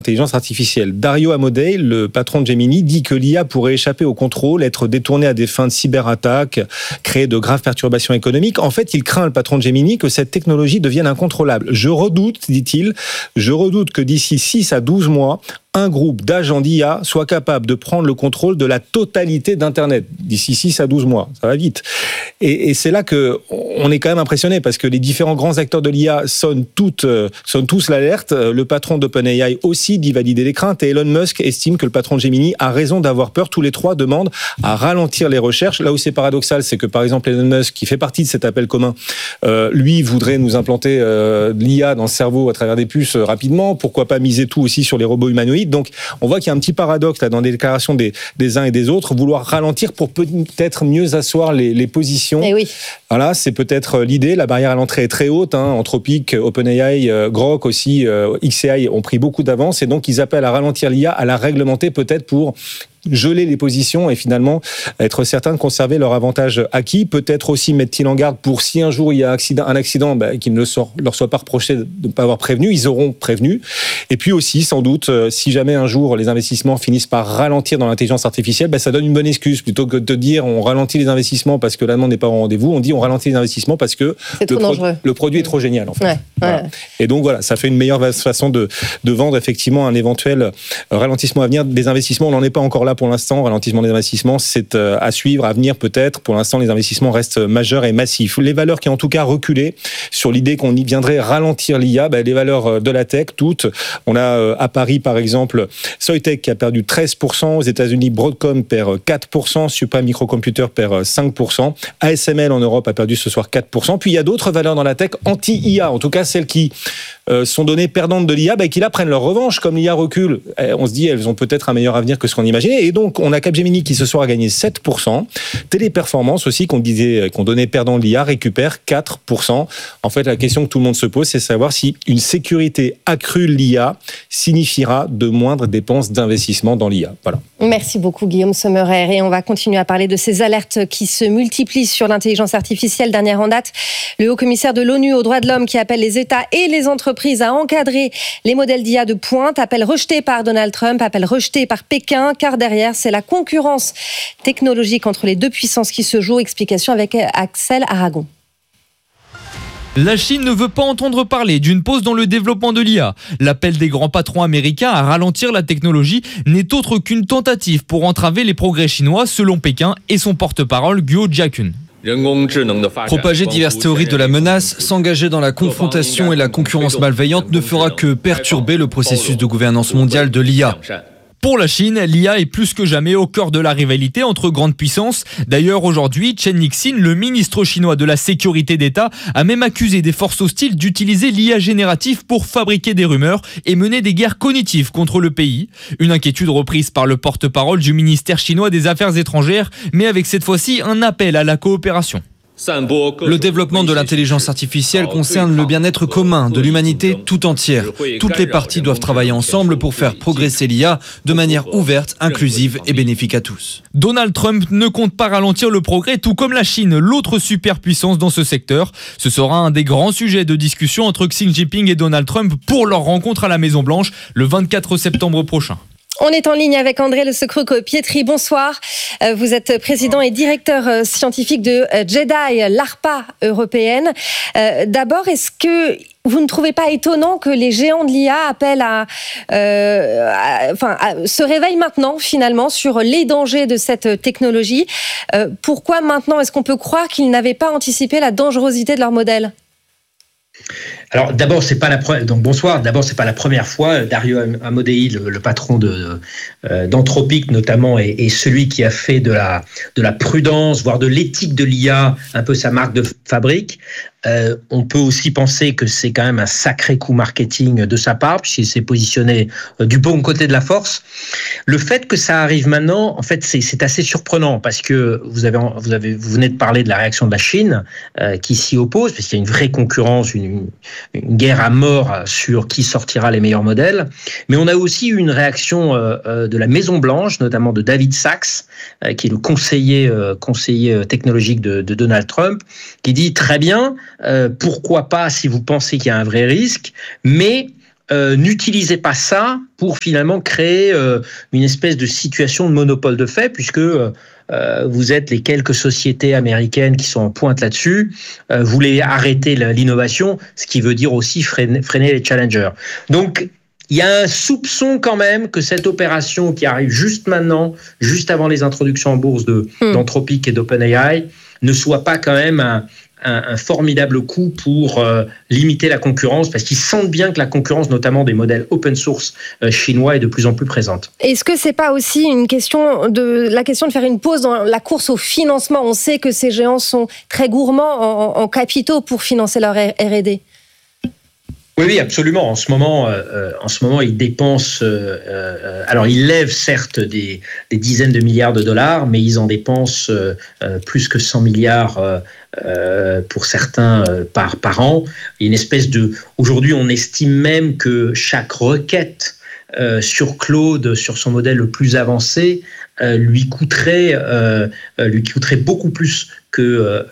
Intelligence artificielle. Dario Amodei, le patron de Gemini, dit que l'IA pourrait échapper au contrôle, être détournée à des fins de cyberattaque, créer de graves perturbations économiques. En fait, il craint, le patron de Gemini, que cette technologie devienne incontrôlable. Je redoute, dit-il, que d'ici 6 à 12 mois, un groupe d'agents d'IA soit capable de prendre le contrôle de la totalité d'Internet. D'ici 6 à 12 mois, ça va vite. Et c'est là qu'on est quand même impressionné, parce que les différents grands acteurs de l'IA sonnent tous l'alerte. Le patron d'OpenAI aussi dit valider les craintes, et Elon Musk estime que le patron de Gemini a raison d'avoir peur. Tous les trois demandent à ralentir les recherches. Là où c'est paradoxal, c'est que par exemple Elon Musk, qui fait partie de cet appel commun, lui voudrait nous implanter l'IA dans le cerveau à travers des puces rapidement. Pourquoi pas miser tout aussi sur les robots humanoïdes? Donc, on voit qu'il y a un petit paradoxe là dans les déclarations des uns et des autres, vouloir ralentir pour peut-être mieux asseoir les positions. Et oui. Voilà, c'est peut-être l'idée. La barrière à l'entrée est très haute. Anthropic, OpenAI, Grok aussi, xAI ont pris beaucoup d'avance, et donc ils appellent à ralentir l'IA, à la réglementer peut-être pour geler les positions et finalement être certains de conserver leur avantage acquis. Peut-être aussi mettent-ils en garde pour si un jour il y a un accident, qu'il ne leur soit pas reproché de ne pas avoir prévenu. Ils auront prévenu. Et puis aussi, sans doute, si jamais un jour les investissements finissent par ralentir dans l'intelligence artificielle, ça donne une bonne excuse. Plutôt que de dire on ralentit les investissements parce que la demande n'est pas au rendez-vous, on dit on ralentit les investissements parce que le produit est trop génial. En fait. Ouais. Voilà. Et donc voilà, ça fait une meilleure façon de vendre effectivement un éventuel ralentissement à venir des investissements. On n'en est pas encore là pour l'instant. Ralentissement des investissements, c'est à suivre, à venir peut-être. Pour l'instant, les investissements restent majeurs et massifs. Les valeurs qui ont en tout cas reculé sur l'idée qu'on y viendrait ralentir l'IA, les valeurs de la tech, toutes. On a à Paris, par exemple, Soitec qui a perdu 13%. Aux États-Unis, Broadcom perd 4%. Super Microcomputer perd 5%. ASML en Europe a perdu ce soir 4%. Puis il y a d'autres valeurs dans la tech anti-IA, en tout cas celles qui sont données perdantes de l'IA, qui là prennent leur revanche. Comme l'IA recule, on se dit elles ont peut-être un meilleur avenir que ce qu'on imaginait. Et donc on a Capgemini qui ce soir a gagné 7%. Téléperformance aussi, qu'on donnait perdant de l'IA, récupère 4%. En fait, la question que tout le monde se pose, c'est savoir si une sécurité accrue de l'IA signifiera de moindres dépenses d'investissement dans l'IA. Voilà. Merci beaucoup Guillaume Sommerer, et on va continuer à parler de ces alertes qui se multiplient sur l'intelligence artificielle. Dernière en date, le haut-commissaire de l'ONU aux droits de l'homme qui appelle les États et les entreprises à encadrer les modèles d'IA de pointe, appel rejeté par Donald Trump, appel rejeté par Pékin, car derrière c'est la concurrence technologique entre les deux puissances qui se joue. Explication avec Axel Aragon. La Chine ne veut pas entendre parler d'une pause dans le développement de l'IA. L'appel des grands patrons américains à ralentir la technologie n'est autre qu'une tentative pour entraver les progrès chinois, selon Pékin et son porte-parole Guo Jiakun. Propager diverses théories de la menace, s'engager dans la confrontation et la concurrence malveillante ne fera que perturber le processus de gouvernance mondiale de l'IA. Pour la Chine, l'IA est plus que jamais au cœur de la rivalité entre grandes puissances. D'ailleurs, aujourd'hui, Chen Yixin, le ministre chinois de la sécurité d'État, a même accusé des forces hostiles d'utiliser l'IA générative pour fabriquer des rumeurs et mener des guerres cognitives contre le pays. Une inquiétude reprise par le porte-parole du ministère chinois des Affaires étrangères, mais avec cette fois-ci un appel à la coopération. Le développement de l'intelligence artificielle concerne le bien-être commun de l'humanité tout entière. Toutes les parties doivent travailler ensemble pour faire progresser l'IA de manière ouverte, inclusive et bénéfique à tous. Donald Trump ne compte pas ralentir le progrès, tout comme la Chine, l'autre superpuissance dans ce secteur. Ce sera un des grands sujets de discussion entre Xi Jinping et Donald Trump pour leur rencontre à la Maison-Blanche le 24 septembre prochain. On est en ligne avec André Le Secreux-Pietri. Bonsoir. Vous êtes président et directeur scientifique de JEDI, l'ARPA européenne. D'abord, est-ce que vous ne trouvez pas étonnant que les géants de l'IA appellent se réveillent maintenant finalement sur les dangers de cette technologie? Pourquoi maintenant? Est-ce qu'on peut croire qu'ils n'avaient pas anticipé la dangerosité de leur modèle? Alors d'abord, c'est pas la première fois. Dario Amodei, le patron d'Anthropic notamment, est celui qui a fait de la prudence, voire de l'éthique de l'IA un peu sa marque de fabrique. On peut aussi penser que c'est quand même un sacré coup marketing de sa part, puisqu'il s'est positionné du bon côté de la force. Le fait que ça arrive maintenant, en fait, c'est assez surprenant, parce que vous venez de parler de la réaction de la Chine qui s'y oppose, parce qu'il y a une vraie concurrence, une guerre à mort sur qui sortira les meilleurs modèles. Mais on a aussi eu une réaction de la Maison-Blanche, notamment de David Sachs, qui est le conseiller technologique de Donald Trump, qui dit très bien, pourquoi pas si vous pensez qu'il y a un vrai risque, mais n'utilisez pas ça pour finalement créer une espèce de situation de monopole de fait, puisque vous êtes les quelques sociétés américaines qui sont en pointe là-dessus. Vous voulez arrêter l'innovation, ce qui veut dire aussi freiner les challengers. Donc, il y a un soupçon quand même que cette opération qui arrive juste maintenant, juste avant les introductions en bourse d'Anthropic et d'OpenAI, ne soit pas quand même un formidable coup pour limiter la concurrence, parce qu'ils sentent bien que la concurrence, notamment des modèles open source chinois, est de plus en plus présente. Est-ce que c'est pas aussi la question de faire une pause dans la course au financement? On sait que ces géants sont très gourmands en capitaux pour financer leur R&D. Oui, absolument. En ce moment, ils dépensent. Alors, ils lèvent certes des dizaines de milliards de dollars, mais ils en dépensent plus que 100 milliards pour certains par an. Il y a une espèce de. Aujourd'hui, on estime même que chaque requête sur Claude, sur son modèle le plus avancé, lui coûterait beaucoup plus que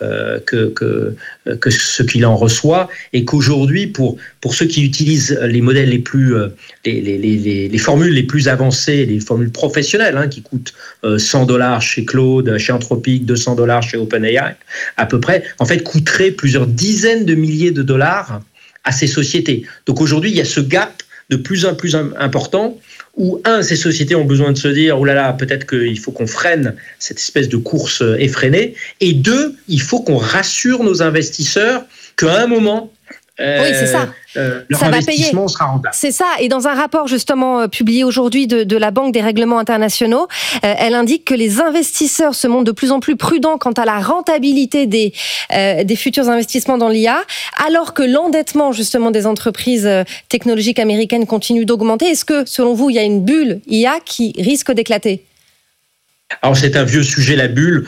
ce qu'il en reçoit, et qu'aujourd'hui, pour ceux qui utilisent les modèles les formules les plus avancées, les formules professionnelles, qui coûtent $100 chez Claude, chez Anthropic, $200 chez OpenAI, à peu près, en fait, coûterait plusieurs dizaines de milliers de dollars à ces sociétés. Donc aujourd'hui, il y a ce gap de plus en plus important, où, ces sociétés ont besoin de se dire « Oh là là, peut-être qu'il faut qu'on freine cette espèce de course effrénée », et 2, il faut qu'on rassure nos investisseurs qu'à un moment, oui, c'est ça. Leur investissement sera rentable. C'est ça. Et dans un rapport justement publié aujourd'hui de la Banque des règlements internationaux, elle indique que les investisseurs se montrent de plus en plus prudents quant à la rentabilité des futurs investissements dans l'IA, alors que l'endettement justement des entreprises technologiques américaines continue d'augmenter. Est-ce que, selon vous, il y a une bulle IA qui risque d'éclater ? Alors c'est un vieux sujet, la bulle.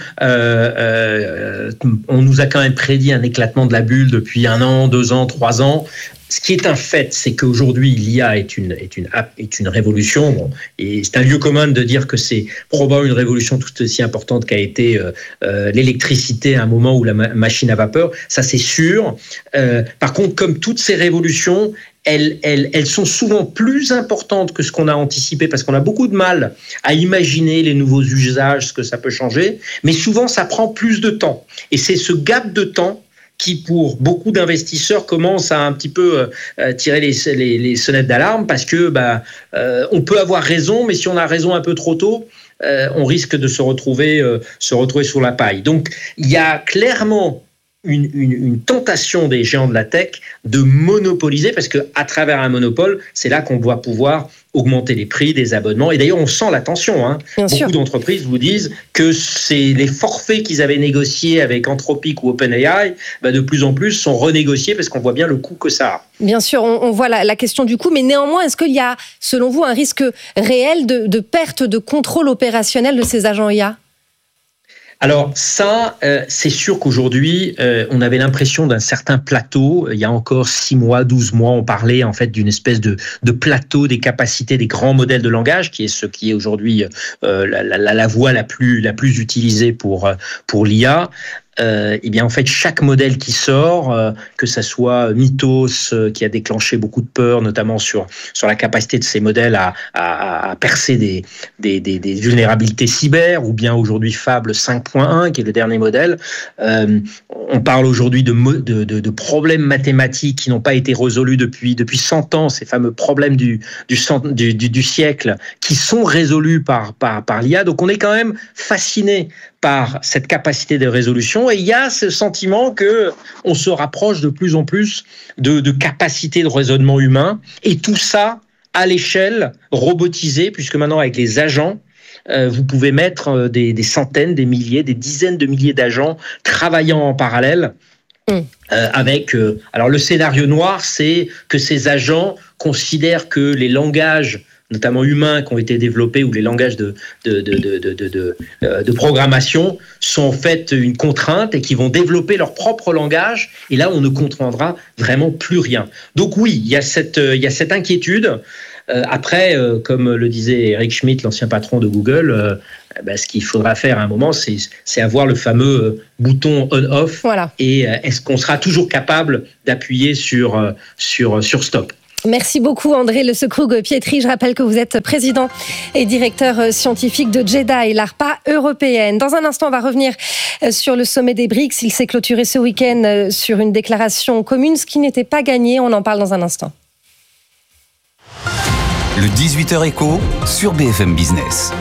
On nous a quand même prédit un éclatement de la bulle depuis 1 an, 2 ans, 3 ans. Ce qui est un fait, c'est qu'aujourd'hui, l'IA est une révolution. Bon, et c'est un lieu commun de dire que c'est probablement une révolution tout aussi importante qu'a été l'électricité à un moment où la machine à vapeur. Ça, c'est sûr. Par contre, comme toutes ces révolutions, elles sont souvent plus importantes que ce qu'on a anticipé, parce qu'on a beaucoup de mal à imaginer les nouveaux usages, ce que ça peut changer. Mais souvent, ça prend plus de temps. Et c'est ce gap de temps qui, pour beaucoup d'investisseurs, commence à un petit peu tirer les sonnettes d'alarme, parce que on peut avoir raison, mais si on a raison un peu trop tôt, on risque de se retrouver sur la paille. Donc, il y a clairement une tentation des géants de la tech de monopoliser, parce qu'à travers un monopole, c'est là qu'on doit pouvoir augmenter les prix des abonnements. Et d'ailleurs, on sent la tension. Beaucoup d'entreprises vous disent que c'est les forfaits qu'ils avaient négociés avec Anthropic ou OpenAI, de plus en plus sont renégociés, parce qu'on voit bien le coût que ça a. Bien sûr, on voit la question du coût, mais néanmoins, est-ce qu'il y a, selon vous, un risque réel de perte de contrôle opérationnel de ces agents IA ? Alors ça, c'est sûr qu'aujourd'hui, on avait l'impression d'un certain plateau. Il y a encore 6 mois, 12 mois, on parlait en fait d'une espèce de plateau des capacités des grands modèles de langage, qui est ce qui est aujourd'hui la voie la plus utilisée pour l'IA. Eh bien, en fait, chaque modèle qui sort, que ça soit Mythos, qui a déclenché beaucoup de peur, notamment sur la capacité de ces modèles à percer des vulnérabilités cyber, ou bien aujourd'hui Fable 5.1, qui est le dernier modèle. On parle aujourd'hui de problèmes mathématiques qui n'ont pas été résolus depuis 100 ans, ces fameux problèmes du siècle, qui sont résolus par l'IA. Donc, on est quand même fasciné par cette capacité de résolution, et il y a ce sentiment que on se rapproche de plus en plus de capacités de raisonnement humain, et tout ça à l'échelle robotisée, puisque maintenant avec les agents, vous pouvez mettre des centaines, des milliers, des dizaines de milliers d'agents travaillant en parallèle. Avec alors le scénario noir, c'est que ces agents considèrent que les langages, notamment humains, qui ont été développés, ou les langages de programmation, sont en fait une contrainte, et qui vont développer leur propre langage, et là on ne comprendra vraiment plus rien. Donc oui, il y a cette inquiétude. Après, comme le disait Eric Schmidt, l'ancien patron de Google, ce qu'il faudra faire à un moment, c'est avoir le fameux bouton on-off. Voilà. Et est-ce qu'on sera toujours capable d'appuyer sur stop ? Merci beaucoup André Le Secroug-Pietri. Je rappelle que vous êtes président et directeur scientifique de JEDI, l'ARPA européenne. Dans un instant, on va revenir sur le sommet des BRICS. Il s'est clôturé ce week-end sur une déclaration commune, ce qui n'était pas gagné. On en parle dans un instant. Le 18h Écho sur BFM Business.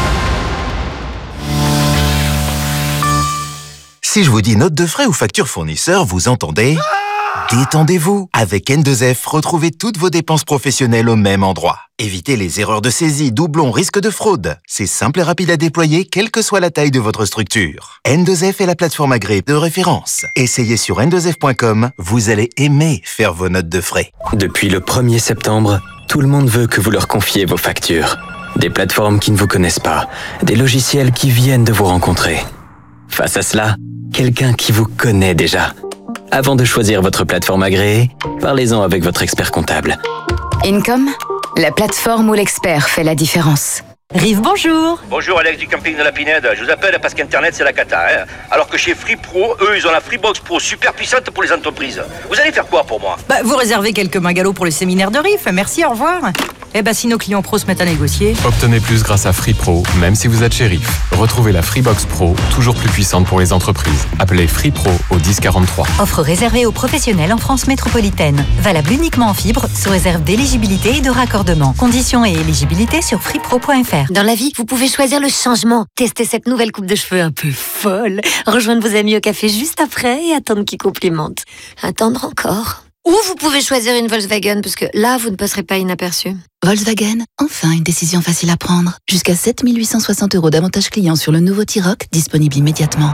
Si je vous dis note de frais ou facture fournisseur, vous entendez ? Détendez-vous. Avec N2F, retrouvez toutes vos dépenses professionnelles au même endroit. Évitez les erreurs de saisie, doublons, risques de fraude. C'est simple et rapide à déployer, quelle que soit la taille de votre structure. N2F est la plateforme agréée de référence. Essayez sur n2f.com, vous allez aimer faire vos notes de frais. Depuis le 1er septembre, tout le monde veut que vous leur confiez vos factures. Des plateformes qui ne vous connaissent pas, des logiciels qui viennent de vous rencontrer. Face à cela, quelqu'un qui vous connaît déjà. Avant de choisir votre plateforme agréée, parlez-en avec votre expert comptable. Income, la plateforme où l'expert fait la différence. Rive, bonjour. Bonjour, Alex du camping de la Pinède. Je vous appelle parce qu'Internet, c'est la cata. Alors que chez Free Pro, eux, ils ont la Freebox Pro super puissante pour les entreprises. Vous allez faire quoi pour moi ? Vous réservez quelques mingalots pour le séminaire de Riff. Merci, au revoir. Si nos clients pros se mettent à négocier... Obtenez plus grâce à Free Pro, même si vous êtes chez Riff. Retrouvez la Freebox Pro, toujours plus puissante pour les entreprises. Appelez Free Pro au 1043. Offre réservée aux professionnels en France métropolitaine. Valable uniquement en fibre, sous réserve d'éligibilité et de raccordement. Conditions et éligibilité sur freepro.fr. Dans la vie, vous pouvez choisir le changement. Tester cette nouvelle coupe de cheveux un peu folle. Rejoindre vos amis au café juste après et attendre qu'ils complimentent. Attendre encore. Ou vous pouvez choisir une Volkswagen, parce que là, vous ne passerez pas inaperçu. Volkswagen, enfin une décision facile à prendre. Jusqu'à 7 860 € d'avantages clients sur le nouveau T-Roc, disponible immédiatement.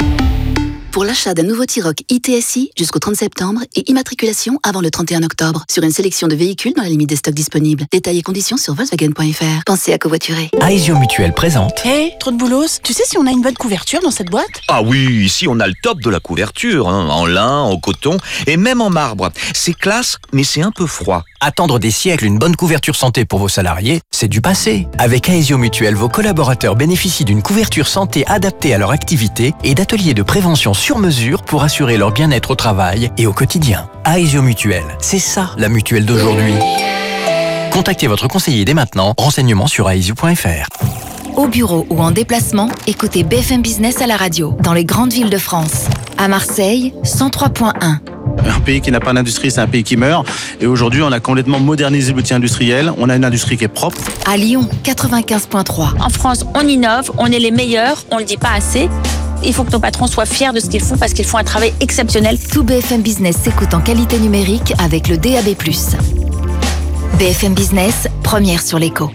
Pour l'achat d'un nouveau T-Roc ITSI jusqu'au 30 septembre et immatriculation avant le 31 octobre sur une sélection de véhicules dans la limite des stocks disponibles. Détails et conditions sur Volkswagen.fr. Pensez à covoiturer. Aesio Mutuel présente. Trop de boulos. Tu sais si on a une bonne couverture dans cette boîte ? Ah oui, ici on a le top de la couverture, en lin, en coton et même en marbre. C'est classe, mais c'est un peu froid. Attendre des siècles une bonne couverture santé pour vos salariés, c'est du passé. Avec Aesio Mutuel, vos collaborateurs bénéficient d'une couverture santé adaptée à leur activité et d'ateliers de prévention sur mesure pour assurer leur bien-être au travail et au quotidien. Aesio Mutuel, c'est ça la mutuelle d'aujourd'hui. Contactez votre conseiller dès maintenant. Renseignements sur aesio.fr. Au bureau ou en déplacement, écoutez BFM Business à la radio, dans les grandes villes de France. À Marseille, 103.1. Un pays qui n'a pas d'industrie, c'est un pays qui meurt. Et aujourd'hui, on a complètement modernisé l'outil industriel. On a une industrie qui est propre. À Lyon, 95.3. En France, on innove, on est les meilleurs, on le dit pas assez. Il faut que nos patrons soient fiers de ce qu'ils font parce qu'ils font un travail exceptionnel. Tout BFM Business s'écoute en qualité numérique avec le DAB+. BFM Business, première sur l'écho.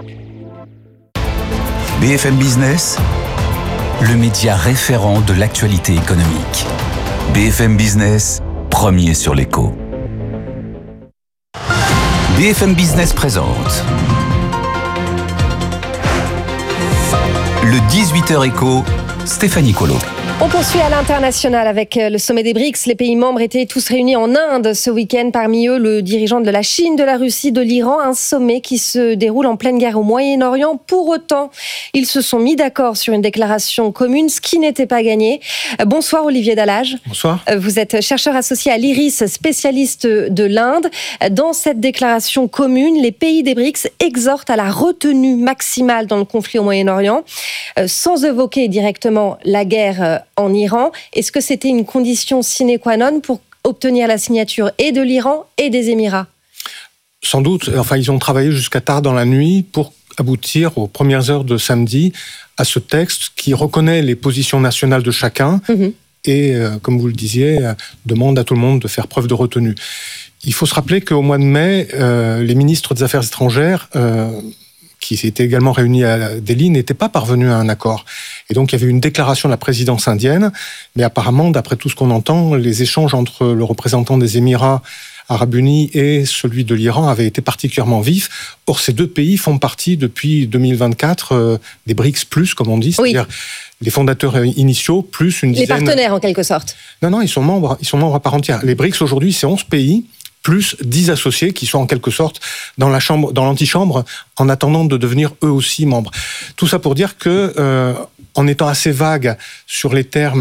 BFM Business, le média référent de l'actualité économique. BFM Business, premier sur l'écho. BFM Business présente le 18h Écho, Stéphanie Colo. On poursuit à l'international avec le sommet des BRICS. Les pays membres étaient tous réunis en Inde ce week-end. Parmi eux, le dirigeant de la Chine, de la Russie, de l'Iran. Un sommet qui se déroule en pleine guerre au Moyen-Orient. Pour autant, ils se sont mis d'accord sur une déclaration commune, ce qui n'était pas gagné. Bonsoir Olivier Dallage. Bonsoir. Vous êtes chercheur associé à l'IRIS, spécialiste de l'Inde. Dans cette déclaration commune, les pays des BRICS exhortent à la retenue maximale dans le conflit au Moyen-Orient, sans évoquer directement la guerre en Iran. Est-ce que c'était une condition sine qua non pour obtenir la signature et de l'Iran et des Émirats ? Sans doute. Enfin, ils ont travaillé jusqu'à tard dans la nuit pour aboutir aux premières heures de samedi à ce texte qui reconnaît les positions nationales de chacun et, comme vous le disiez, demande à tout le monde de faire preuve de retenue. Il faut se rappeler qu'au mois de mai, les ministres des Affaires étrangères qui s'étaient également réunis à Delhi, n'étaient pas parvenus à un accord. Et donc, il y avait une déclaration de la présidence indienne, mais apparemment, d'après tout ce qu'on entend, les échanges entre le représentant des Émirats arabes unis et celui de l'Iran avaient été particulièrement vifs. Or, ces deux pays font partie, depuis 2024, des BRICS+, comme on dit, c'est-à-dire les fondateurs initiaux, plus une dizaine... Les partenaires, en quelque sorte. Non, ils sont membres à part entière. Les BRICS, aujourd'hui, c'est 11 pays, plus 10 associés qui sont en quelque sorte dans l'antichambre, en attendant de devenir eux aussi membres. Tout ça pour dire que, en étant assez vague sur les termes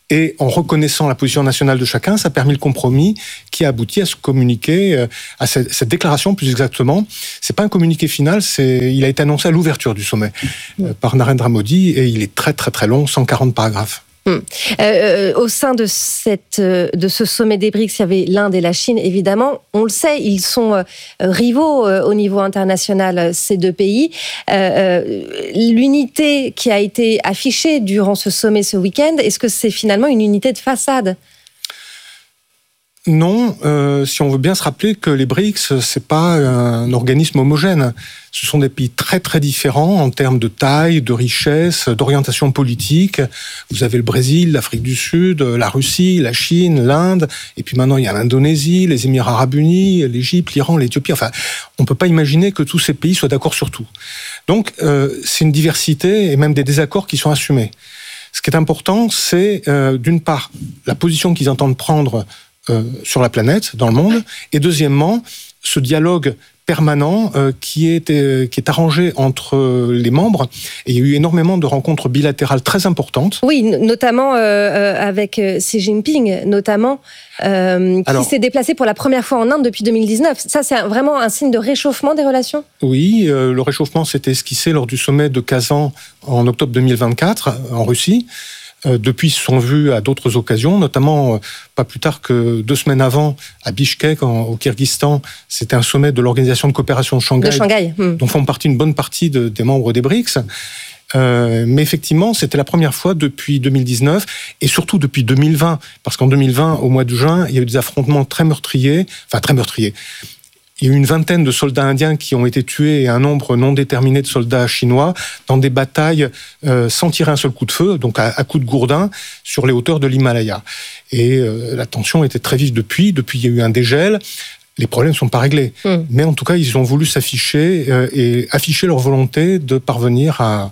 Et en reconnaissant la position nationale de chacun, ça a permis le compromis qui a abouti à se communiquer, à cette déclaration plus exactement. C'est pas un communiqué final, il a été annoncé à l'ouverture du sommet par Narendra Modi et il est très très très long, 140 paragraphes. Au sein de ce sommet des BRICS, il y avait l'Inde et la Chine, évidemment. On le sait, ils sont rivaux au niveau international, ces deux pays. L'unité qui a été affichée durant ce sommet ce week-end, est-ce que c'est finalement une unité de façade ? Non, si on veut bien se rappeler que les BRICS, c'est pas un organisme homogène. Ce sont des pays très très différents en termes de taille, de richesse, d'orientation politique. Vous avez le Brésil, l'Afrique du Sud, la Russie, la Chine, l'Inde, et puis maintenant il y a l'Indonésie, les Émirats Arabes Unis, l'Égypte, l'Iran, l'Éthiopie. Enfin, on peut pas imaginer que tous ces pays soient d'accord sur tout. Donc, c'est une diversité et même des désaccords qui sont assumés. Ce qui est important, c'est d'une part la position qu'ils entendent prendre sur la planète, dans le monde, et deuxièmement, ce dialogue permanent qui est arrangé entre les membres. Et il y a eu énormément de rencontres bilatérales très importantes. Oui, notamment avec Xi Jinping, notamment, qui s'est déplacé pour la première fois en Inde depuis 2019. Ça, c'est vraiment un signe de réchauffement des relations ? Oui, le réchauffement s'était esquissé lors du sommet de Kazan en octobre 2024 en Russie. Depuis, ils se sont vus à d'autres occasions, notamment pas plus tard que 2 semaines avant, à Bishkek, au Kyrgyzstan. C'était un sommet de l'Organisation de coopération de Shanghai. Dont font partie une bonne partie des membres des BRICS. Mais effectivement, c'était la première fois depuis 2019 et surtout depuis 2020. Parce qu'en 2020, au mois de juin, il y a eu des affrontements très meurtriers. Il y a eu une vingtaine de soldats indiens qui ont été tués et un nombre non déterminé de soldats chinois dans des batailles sans tirer un seul coup de feu, donc à coup de gourdin, sur les hauteurs de l'Himalaya. Et la tension était très vive depuis. Depuis, il y a eu un dégel. Les problèmes ne sont pas réglés. Mais en tout cas, ils ont voulu s'afficher et afficher leur volonté de parvenir à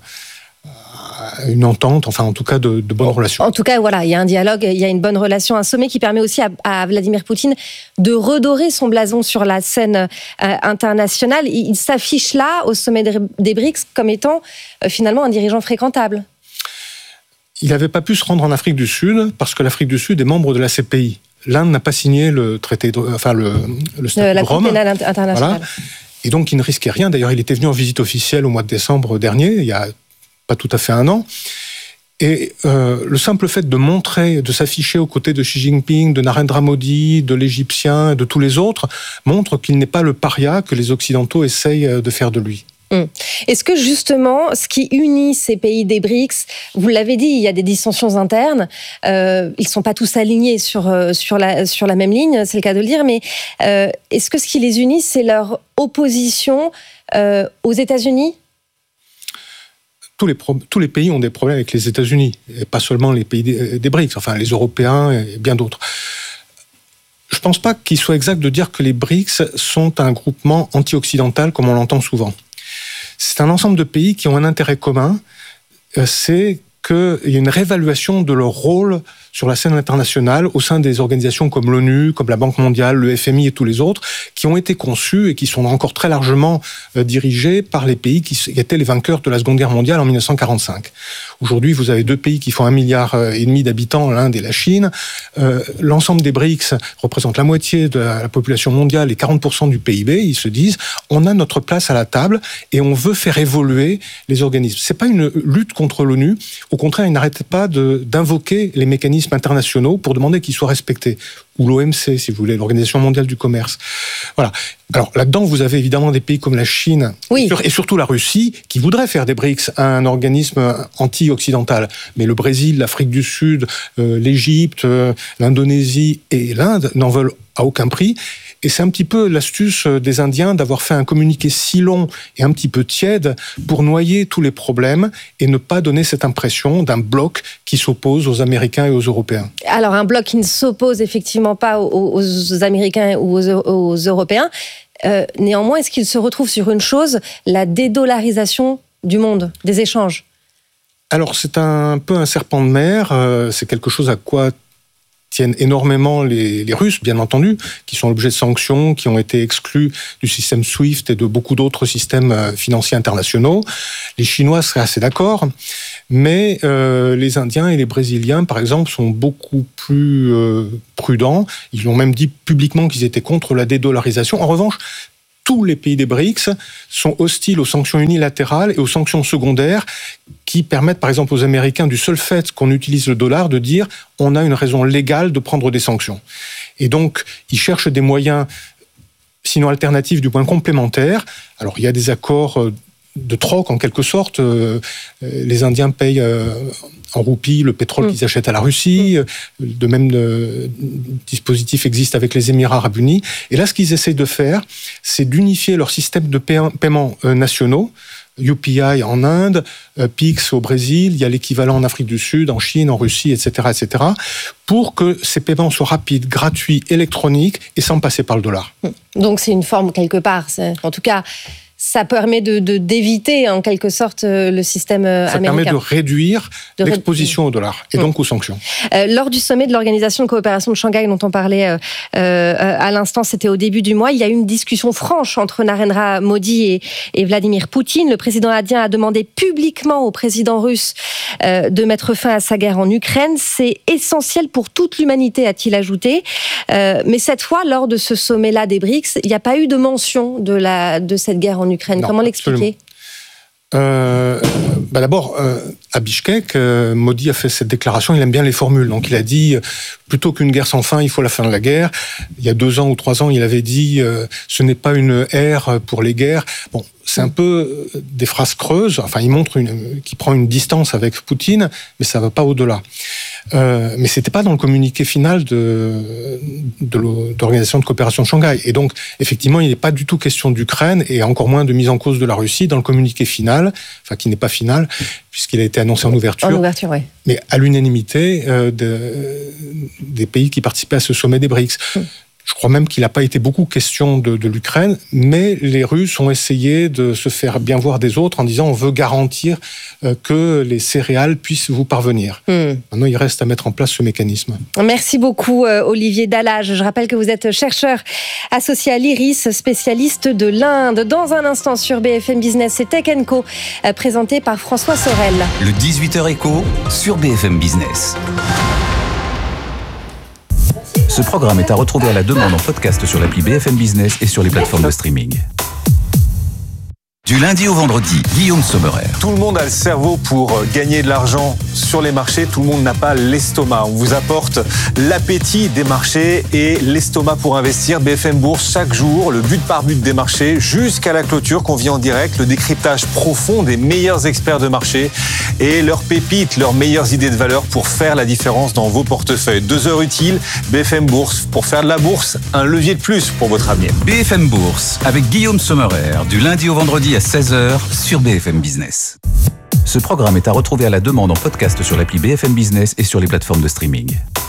une entente, enfin en tout cas de bonnes relations. En tout cas, voilà, il y a un dialogue, il y a une bonne relation, un sommet qui permet aussi à Vladimir Poutine de redorer son blason sur la scène internationale. Il s'affiche là, au sommet des BRICS, comme étant finalement un dirigeant fréquentable. Il n'avait pas pu se rendre en Afrique du Sud parce que l'Afrique du Sud est membre de la CPI. L'Inde n'a pas signé le traité, le statut de la Rome. Cour pénale internationale. Voilà. Et donc il ne risquait rien. D'ailleurs, il était venu en visite officielle au mois de décembre dernier, il y a pas tout à fait un an. Et le simple fait de montrer, de s'afficher aux côtés de Xi Jinping, de Narendra Modi, de l'Égyptien, de tous les autres, montre qu'il n'est pas le paria que les Occidentaux essayent de faire de lui. Est-ce que justement, ce qui unit ces pays des BRICS, vous l'avez dit, il y a des dissensions internes, ils ne sont pas tous alignés sur la même ligne, c'est le cas de le dire, mais est-ce que ce qui les unit, c'est leur opposition aux États-Unis ? Tous les pays ont des problèmes avec les États-Unis, et pas seulement les pays des BRICS, enfin les Européens et bien d'autres. Je ne pense pas qu'il soit exact de dire que les BRICS sont un groupement anti-occidental comme on l'entend souvent. C'est un ensemble de pays qui ont un intérêt commun, c'est qu'il y a une réévaluation de leur rôle sur la scène internationale au sein des organisations comme l'ONU, comme la Banque mondiale, le FMI et tous les autres, qui ont été conçus et qui sont encore très largement dirigés par les pays qui étaient les vainqueurs de la Seconde Guerre mondiale en 1945. Aujourd'hui, vous avez 2 pays qui font 1,5 milliard d'habitants, l'Inde et la Chine. L'ensemble des BRICS représente la moitié de la population mondiale et 40% du PIB. Ils se disent, on a notre place à la table et on veut faire évoluer les organismes. C'est pas une lutte contre l'ONU. Au contraire, ils n'arrêtent pas d'invoquer les mécanismes internationaux pour demander qu'ils soient respectés. Ou l'OMC, si vous voulez, l'Organisation mondiale du commerce. Voilà. Alors là-dedans, vous avez évidemment des pays comme la Chine et surtout la Russie qui voudraient faire des BRICS un organisme anti-occidental. Mais le Brésil, l'Afrique du Sud, l'Égypte, l'Indonésie et l'Inde n'en veulent à aucun prix. Et c'est un petit peu l'astuce des Indiens d'avoir fait un communiqué si long et un petit peu tiède pour noyer tous les problèmes et ne pas donner cette impression d'un bloc qui s'oppose aux Américains et aux Européens. Alors un bloc qui ne s'oppose effectivement pas aux Américains ou aux Européens. Néanmoins, est-ce qu'il se retrouve sur une chose, la dédollarisation du monde, des échanges ? Alors c'est un peu un serpent de mer, c'est quelque chose à quoi tiennent énormément les Russes, bien entendu, qui sont l'objet de sanctions, qui ont été exclus du système SWIFT et de beaucoup d'autres systèmes financiers internationaux. Les Chinois seraient assez d'accord, mais les Indiens et les Brésiliens, par exemple, sont beaucoup plus prudents. Ils ont même dit publiquement qu'ils étaient contre la dédollarisation. En revanche, tous les pays des BRICS sont hostiles aux sanctions unilatérales et aux sanctions secondaires qui permettent, par exemple, aux Américains, du seul fait qu'on utilise le dollar, de dire on a une raison légale de prendre des sanctions. Et donc, ils cherchent des moyens, sinon alternatifs, du moins complémentaires. Alors, il y a des accords de troc, en quelque sorte. Les Indiens payent en roupies le pétrole qu'ils achètent à la Russie. De même, dispositif existe avec les Émirats arabes unis. Et là, ce qu'ils essayent de faire, c'est d'unifier leurs systèmes de paiement nationaux. UPI en Inde, PIX au Brésil, il y a l'équivalent en Afrique du Sud, en Chine, en Russie, etc., pour que ces paiements soient rapides, gratuits, électroniques et sans passer par le dollar. Donc c'est une forme quelque part, en tout cas... Ça permet d'éviter, en quelque sorte, le système américain. Ça permet de réduire l'exposition au dollar et donc aux sanctions. Lors du sommet de l'Organisation de coopération de Shanghai dont on parlait à l'instant, c'était au début du mois, il y a eu une discussion franche entre Narendra Modi et Vladimir Poutine. Le président indien a demandé publiquement au président russe de mettre fin à sa guerre en Ukraine. C'est essentiel pour toute l'humanité, a-t-il ajouté. Mais cette fois, lors de ce sommet-là des BRICS, il n'y a pas eu de mention de cette guerre en Ukraine. Non, comment l'expliquer ? D'abord, à Bichkek, Modi a fait cette déclaration, il aime bien les formules. Donc il a dit, plutôt qu'une guerre sans fin, il faut la fin de la guerre. Il y a 2 ans ou 3 ans, il avait dit, ce n'est pas une ère pour les guerres. Bon, c'est un peu des phrases creuses. Enfin, il montre qu'il prend une distance avec Poutine, mais ça ne va pas au-delà. Mais c'était pas dans le communiqué final de l'Organisation de coopération de Shanghai. Et donc, effectivement, il n'est pas du tout question d'Ukraine et encore moins de mise en cause de la Russie dans le communiqué final, enfin qui n'est pas final puisqu'il a été annoncé en ouverture. En ouverture, oui. Mais à l'unanimité des pays qui participaient à ce sommet des BRICS. Je crois même qu'il n'a pas été beaucoup question de l'Ukraine, mais les Russes ont essayé de se faire bien voir des autres en disant on veut garantir que les céréales puissent vous parvenir. Maintenant, il reste à mettre en place ce mécanisme. Merci beaucoup, Olivier Dallage. Je rappelle que vous êtes chercheur associé à l'IRIS, spécialiste de l'Inde. Dans un instant sur BFM Business, c'est Tech & Co, présenté par François Sorel. Le 18h Éco sur BFM Business. Ce programme est à retrouver à la demande en podcast sur l'appli BFM Business et sur les plateformes de streaming. Du lundi au vendredi, Guillaume Sommerer. Tout le monde a le cerveau pour gagner de l'argent sur les marchés, tout le monde n'a pas l'estomac. On vous apporte l'appétit des marchés et l'estomac pour investir. BFM Bourse, chaque jour, le but par but des marchés, jusqu'à la clôture qu'on vit en direct, le décryptage profond des meilleurs experts de marché et leurs pépites, leurs meilleures idées de valeur pour faire la différence dans vos portefeuilles. 2 heures utiles, BFM Bourse, pour faire de la bourse, un levier de plus pour votre avenir. BFM Bourse, avec Guillaume Sommerer, du lundi au vendredi à 16h sur BFM Business. Ce programme est à retrouver à la demande en podcast sur l'appli BFM Business et sur les plateformes de streaming.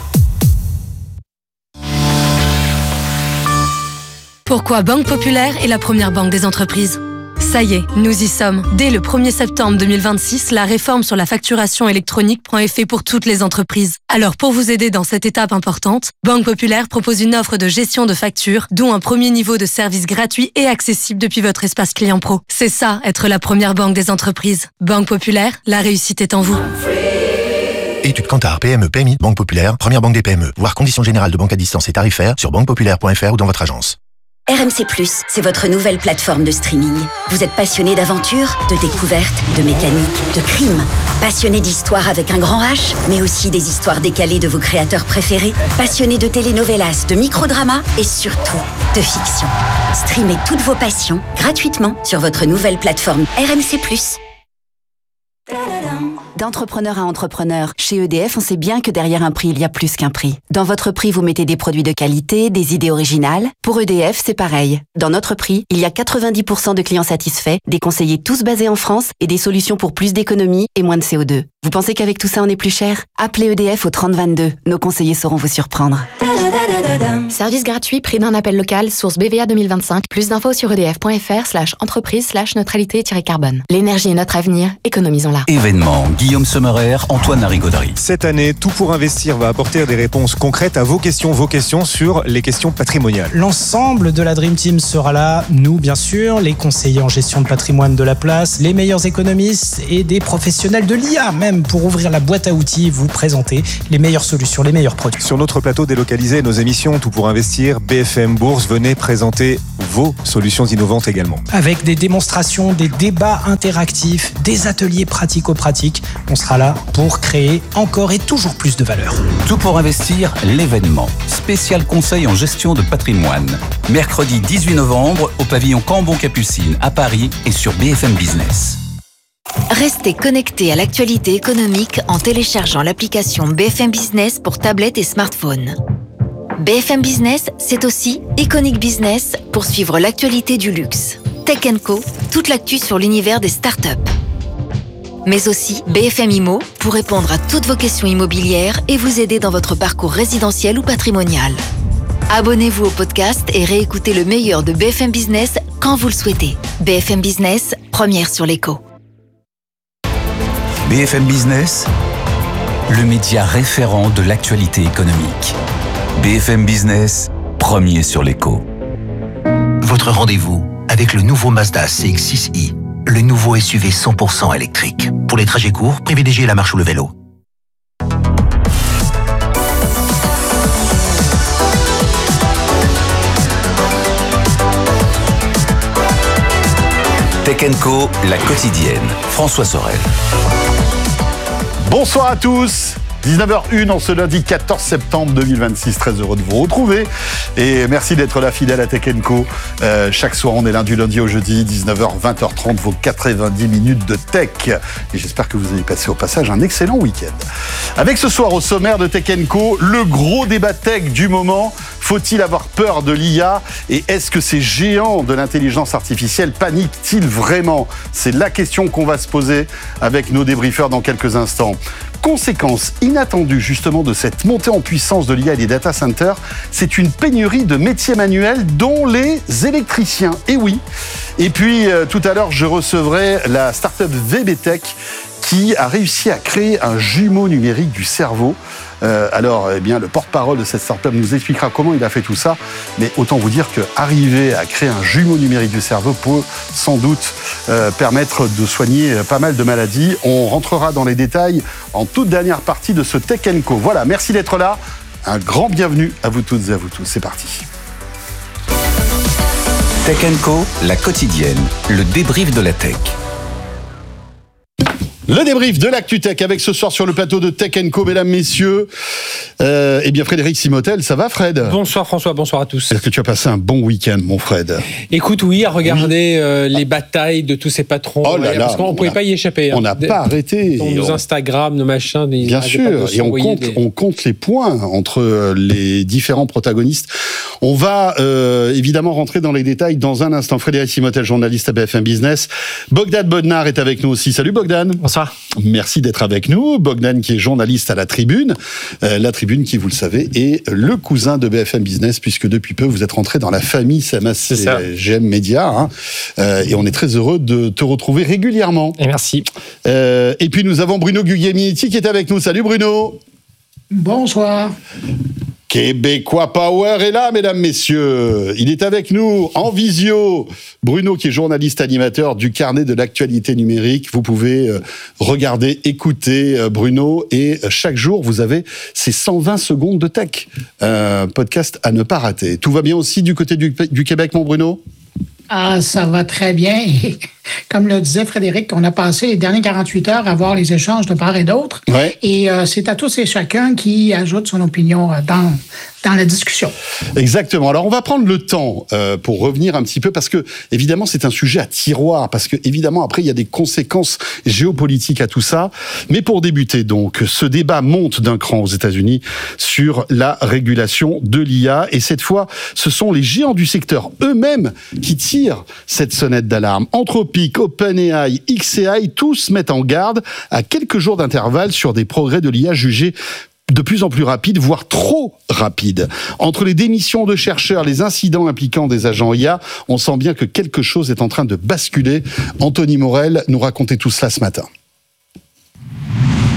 Pourquoi Banque Populaire est la première banque des entreprises ? Ça y est, nous y sommes. Dès le 1er septembre 2026, la réforme sur la facturation électronique prend effet pour toutes les entreprises. Alors pour vous aider dans cette étape importante, Banque Populaire propose une offre de gestion de factures, dont un premier niveau de service gratuit et accessible depuis votre espace client pro. C'est ça, être la première banque des entreprises. Banque Populaire, la réussite est en vous. Études Kantar, PME, PMI, Banque Populaire, première banque des PME. Voir conditions générales de banque à distance et tarifaires sur banquepopulaire.fr ou dans votre agence. RMC+, c'est votre nouvelle plateforme de streaming. Vous êtes passionné d'aventure, de découverte, de mécanique, de crime. Passionné d'histoire avec un grand H, mais aussi des histoires décalées de vos créateurs préférés. Passionné de telenovelas, de microdramas et surtout de fiction. Streamez toutes vos passions gratuitement sur votre nouvelle plateforme RMC+. D'entrepreneur à entrepreneur, chez EDF, on sait bien que derrière un prix, il y a plus qu'un prix. Dans votre prix, vous mettez des produits de qualité, des idées originales. Pour EDF, c'est pareil. Dans notre prix, il y a 90% de clients satisfaits, des conseillers tous basés en France et des solutions pour plus d'économie et moins de CO2. Vous pensez qu'avec tout ça, on est plus cher ? Appelez EDF au 3022. Nos conseillers sauront vous surprendre. Service gratuit, prix d'un appel local, source BVA 2025. Plus d'infos sur edf.fr/entreprise/neutralité-carbone. L'énergie est notre avenir, économisons-la. Événement, Guillaume Guillaume Sommerer, Antoine Larigauderie. Cette année, Tout pour investir va apporter des réponses concrètes à vos questions sur les questions patrimoniales. L'ensemble de la Dream Team sera là, nous bien sûr, les conseillers en gestion de patrimoine de la place, les meilleurs économistes et des professionnels de l'IA même pour ouvrir la boîte à outils et vous présenter les meilleures solutions, les meilleurs produits. Sur notre plateau délocalisé, nos émissions Tout pour investir, BFM Bourse, venez présenter vos solutions innovantes également. Avec des démonstrations, des débats interactifs, des ateliers pratico-pratiques, on sera là pour créer encore et toujours plus de valeur. Tout pour investir, l'événement. Spécial conseil en gestion de patrimoine. Mercredi 18 novembre au pavillon Cambon-Capucine à Paris et sur BFM Business. Restez connectés à l'actualité économique en téléchargeant l'application BFM Business pour tablette et smartphone. BFM Business, c'est aussi Iconic Business pour suivre l'actualité du luxe. Tech & Co, toute l'actu sur l'univers des startups. Mais aussi BFM Immo pour répondre à toutes vos questions immobilières et vous aider dans votre parcours résidentiel ou patrimonial. Abonnez-vous au podcast et réécoutez le meilleur de BFM Business quand vous le souhaitez. BFM Business, première sur l'écho. BFM Business, le média référent de l'actualité économique. BFM Business, premier sur l'écho. Votre rendez-vous avec le nouveau Mazda CX-6i, le nouveau SUV 100% électrique. Pour les trajets courts, privilégiez la marche ou le vélo. Tech & Co, la quotidienne. François Sorel. Bonsoir à tous. 19h01 en ce lundi 14 septembre 2026. Très heureux de vous retrouver. Et merci d'être là, fidèle à Tech & Co. Chaque soir, on est là du lundi au jeudi, 19h, 20h30, vos 90 minutes de tech. Et j'espère que vous avez passé au passage un excellent week-end. Avec ce soir au sommaire de Tech & Co, le gros débat tech du moment. Faut-il avoir peur de l'IA? Et est-ce que ces géants de l'intelligence artificielle paniquent-ils vraiment? C'est la question qu'on va se poser avec nos débriefeurs dans quelques instants. Conséquence inattendue justement de cette montée en puissance de l'IA et des data centers, c'est une pénurie de métiers manuels dont les électriciens. Et oui. Et puis tout à l'heure, je recevrai la start-up VBTech qui a réussi à créer un jumeau numérique du cerveau. Alors, eh bien, le porte-parole de cette start-up nous expliquera comment il a fait tout ça. Mais autant vous dire qu'arriver à créer un jumeau numérique du cerveau peut sans doute permettre de soigner pas mal de maladies. On rentrera dans les détails en toute dernière partie de ce Tech & Co. Voilà, merci d'être là. Un grand bienvenue à vous toutes et à vous tous. C'est parti. Tech & Co, la quotidienne. Le débrief de la tech. Le débrief de l'Actu Tech avec ce soir sur le plateau de Tech & Co, mesdames, messieurs. Eh bien, Frédéric Simotel, ça va, Fred? Bonsoir François, bonsoir à tous. Est-ce que tu as passé un bon week-end, mon Fred? Écoute, oui, à regarder les batailles de tous ces patrons. Oh là là, parce qu'on ne pouvait pas y échapper. On n'a pas arrêté. Nos Instagram, nos machins. Bien sûr, et on compte les points entre les différents protagonistes. On va évidemment rentrer dans les détails dans un instant. Frédéric Simotel, journaliste à BFM Business. Bogdan Bodnar est avec nous aussi. Salut Bogdan. Bonsoir. Merci d'être avec nous. Bogdan qui est journaliste à La Tribune. La Tribune qui, vous le savez, est le cousin de BFM Business puisque depuis peu vous êtes rentré dans la famille CMA-CGM Média. Hein. Et on est très heureux de te retrouver régulièrement. Et merci. Et puis nous avons Bruno Guglielminetti qui est avec nous. Salut Bruno. Bonsoir. Québécois Power est là, mesdames, messieurs. Il est avec nous en visio. Bruno, qui est journaliste animateur du carnet de l'actualité numérique. Vous pouvez regarder, écouter Bruno. Et chaque jour, vous avez ces 120 secondes de tech. Podcast à ne pas rater. Tout va bien aussi du côté du Québec, mon Bruno? Ah, ça va très bien. Et comme le disait Frédéric, on a passé les dernières 48 heures à voir les échanges de part et d'autre. Ouais. Et c'est à tous et chacun qui ajoute son opinion dans la discussion. Exactement. Alors, on va prendre le temps pour revenir un petit peu parce que, évidemment, c'est un sujet à tiroir parce que, évidemment, après, il y a des conséquences géopolitiques à tout ça. Mais pour débuter, donc, ce débat monte d'un cran aux États-Unis sur la régulation de l'IA. Et cette fois, ce sont les géants du secteur eux-mêmes qui tirent cette sonnette d'alarme. Anthropic, OpenAI, xAI, tous mettent en garde à quelques jours d'intervalle sur des progrès de l'IA jugés de plus en plus rapide, voire trop rapide. Entre les démissions de chercheurs, les incidents impliquant des agents IA, on sent bien que quelque chose est en train de basculer. Anthony Morel nous racontait tout cela ce matin.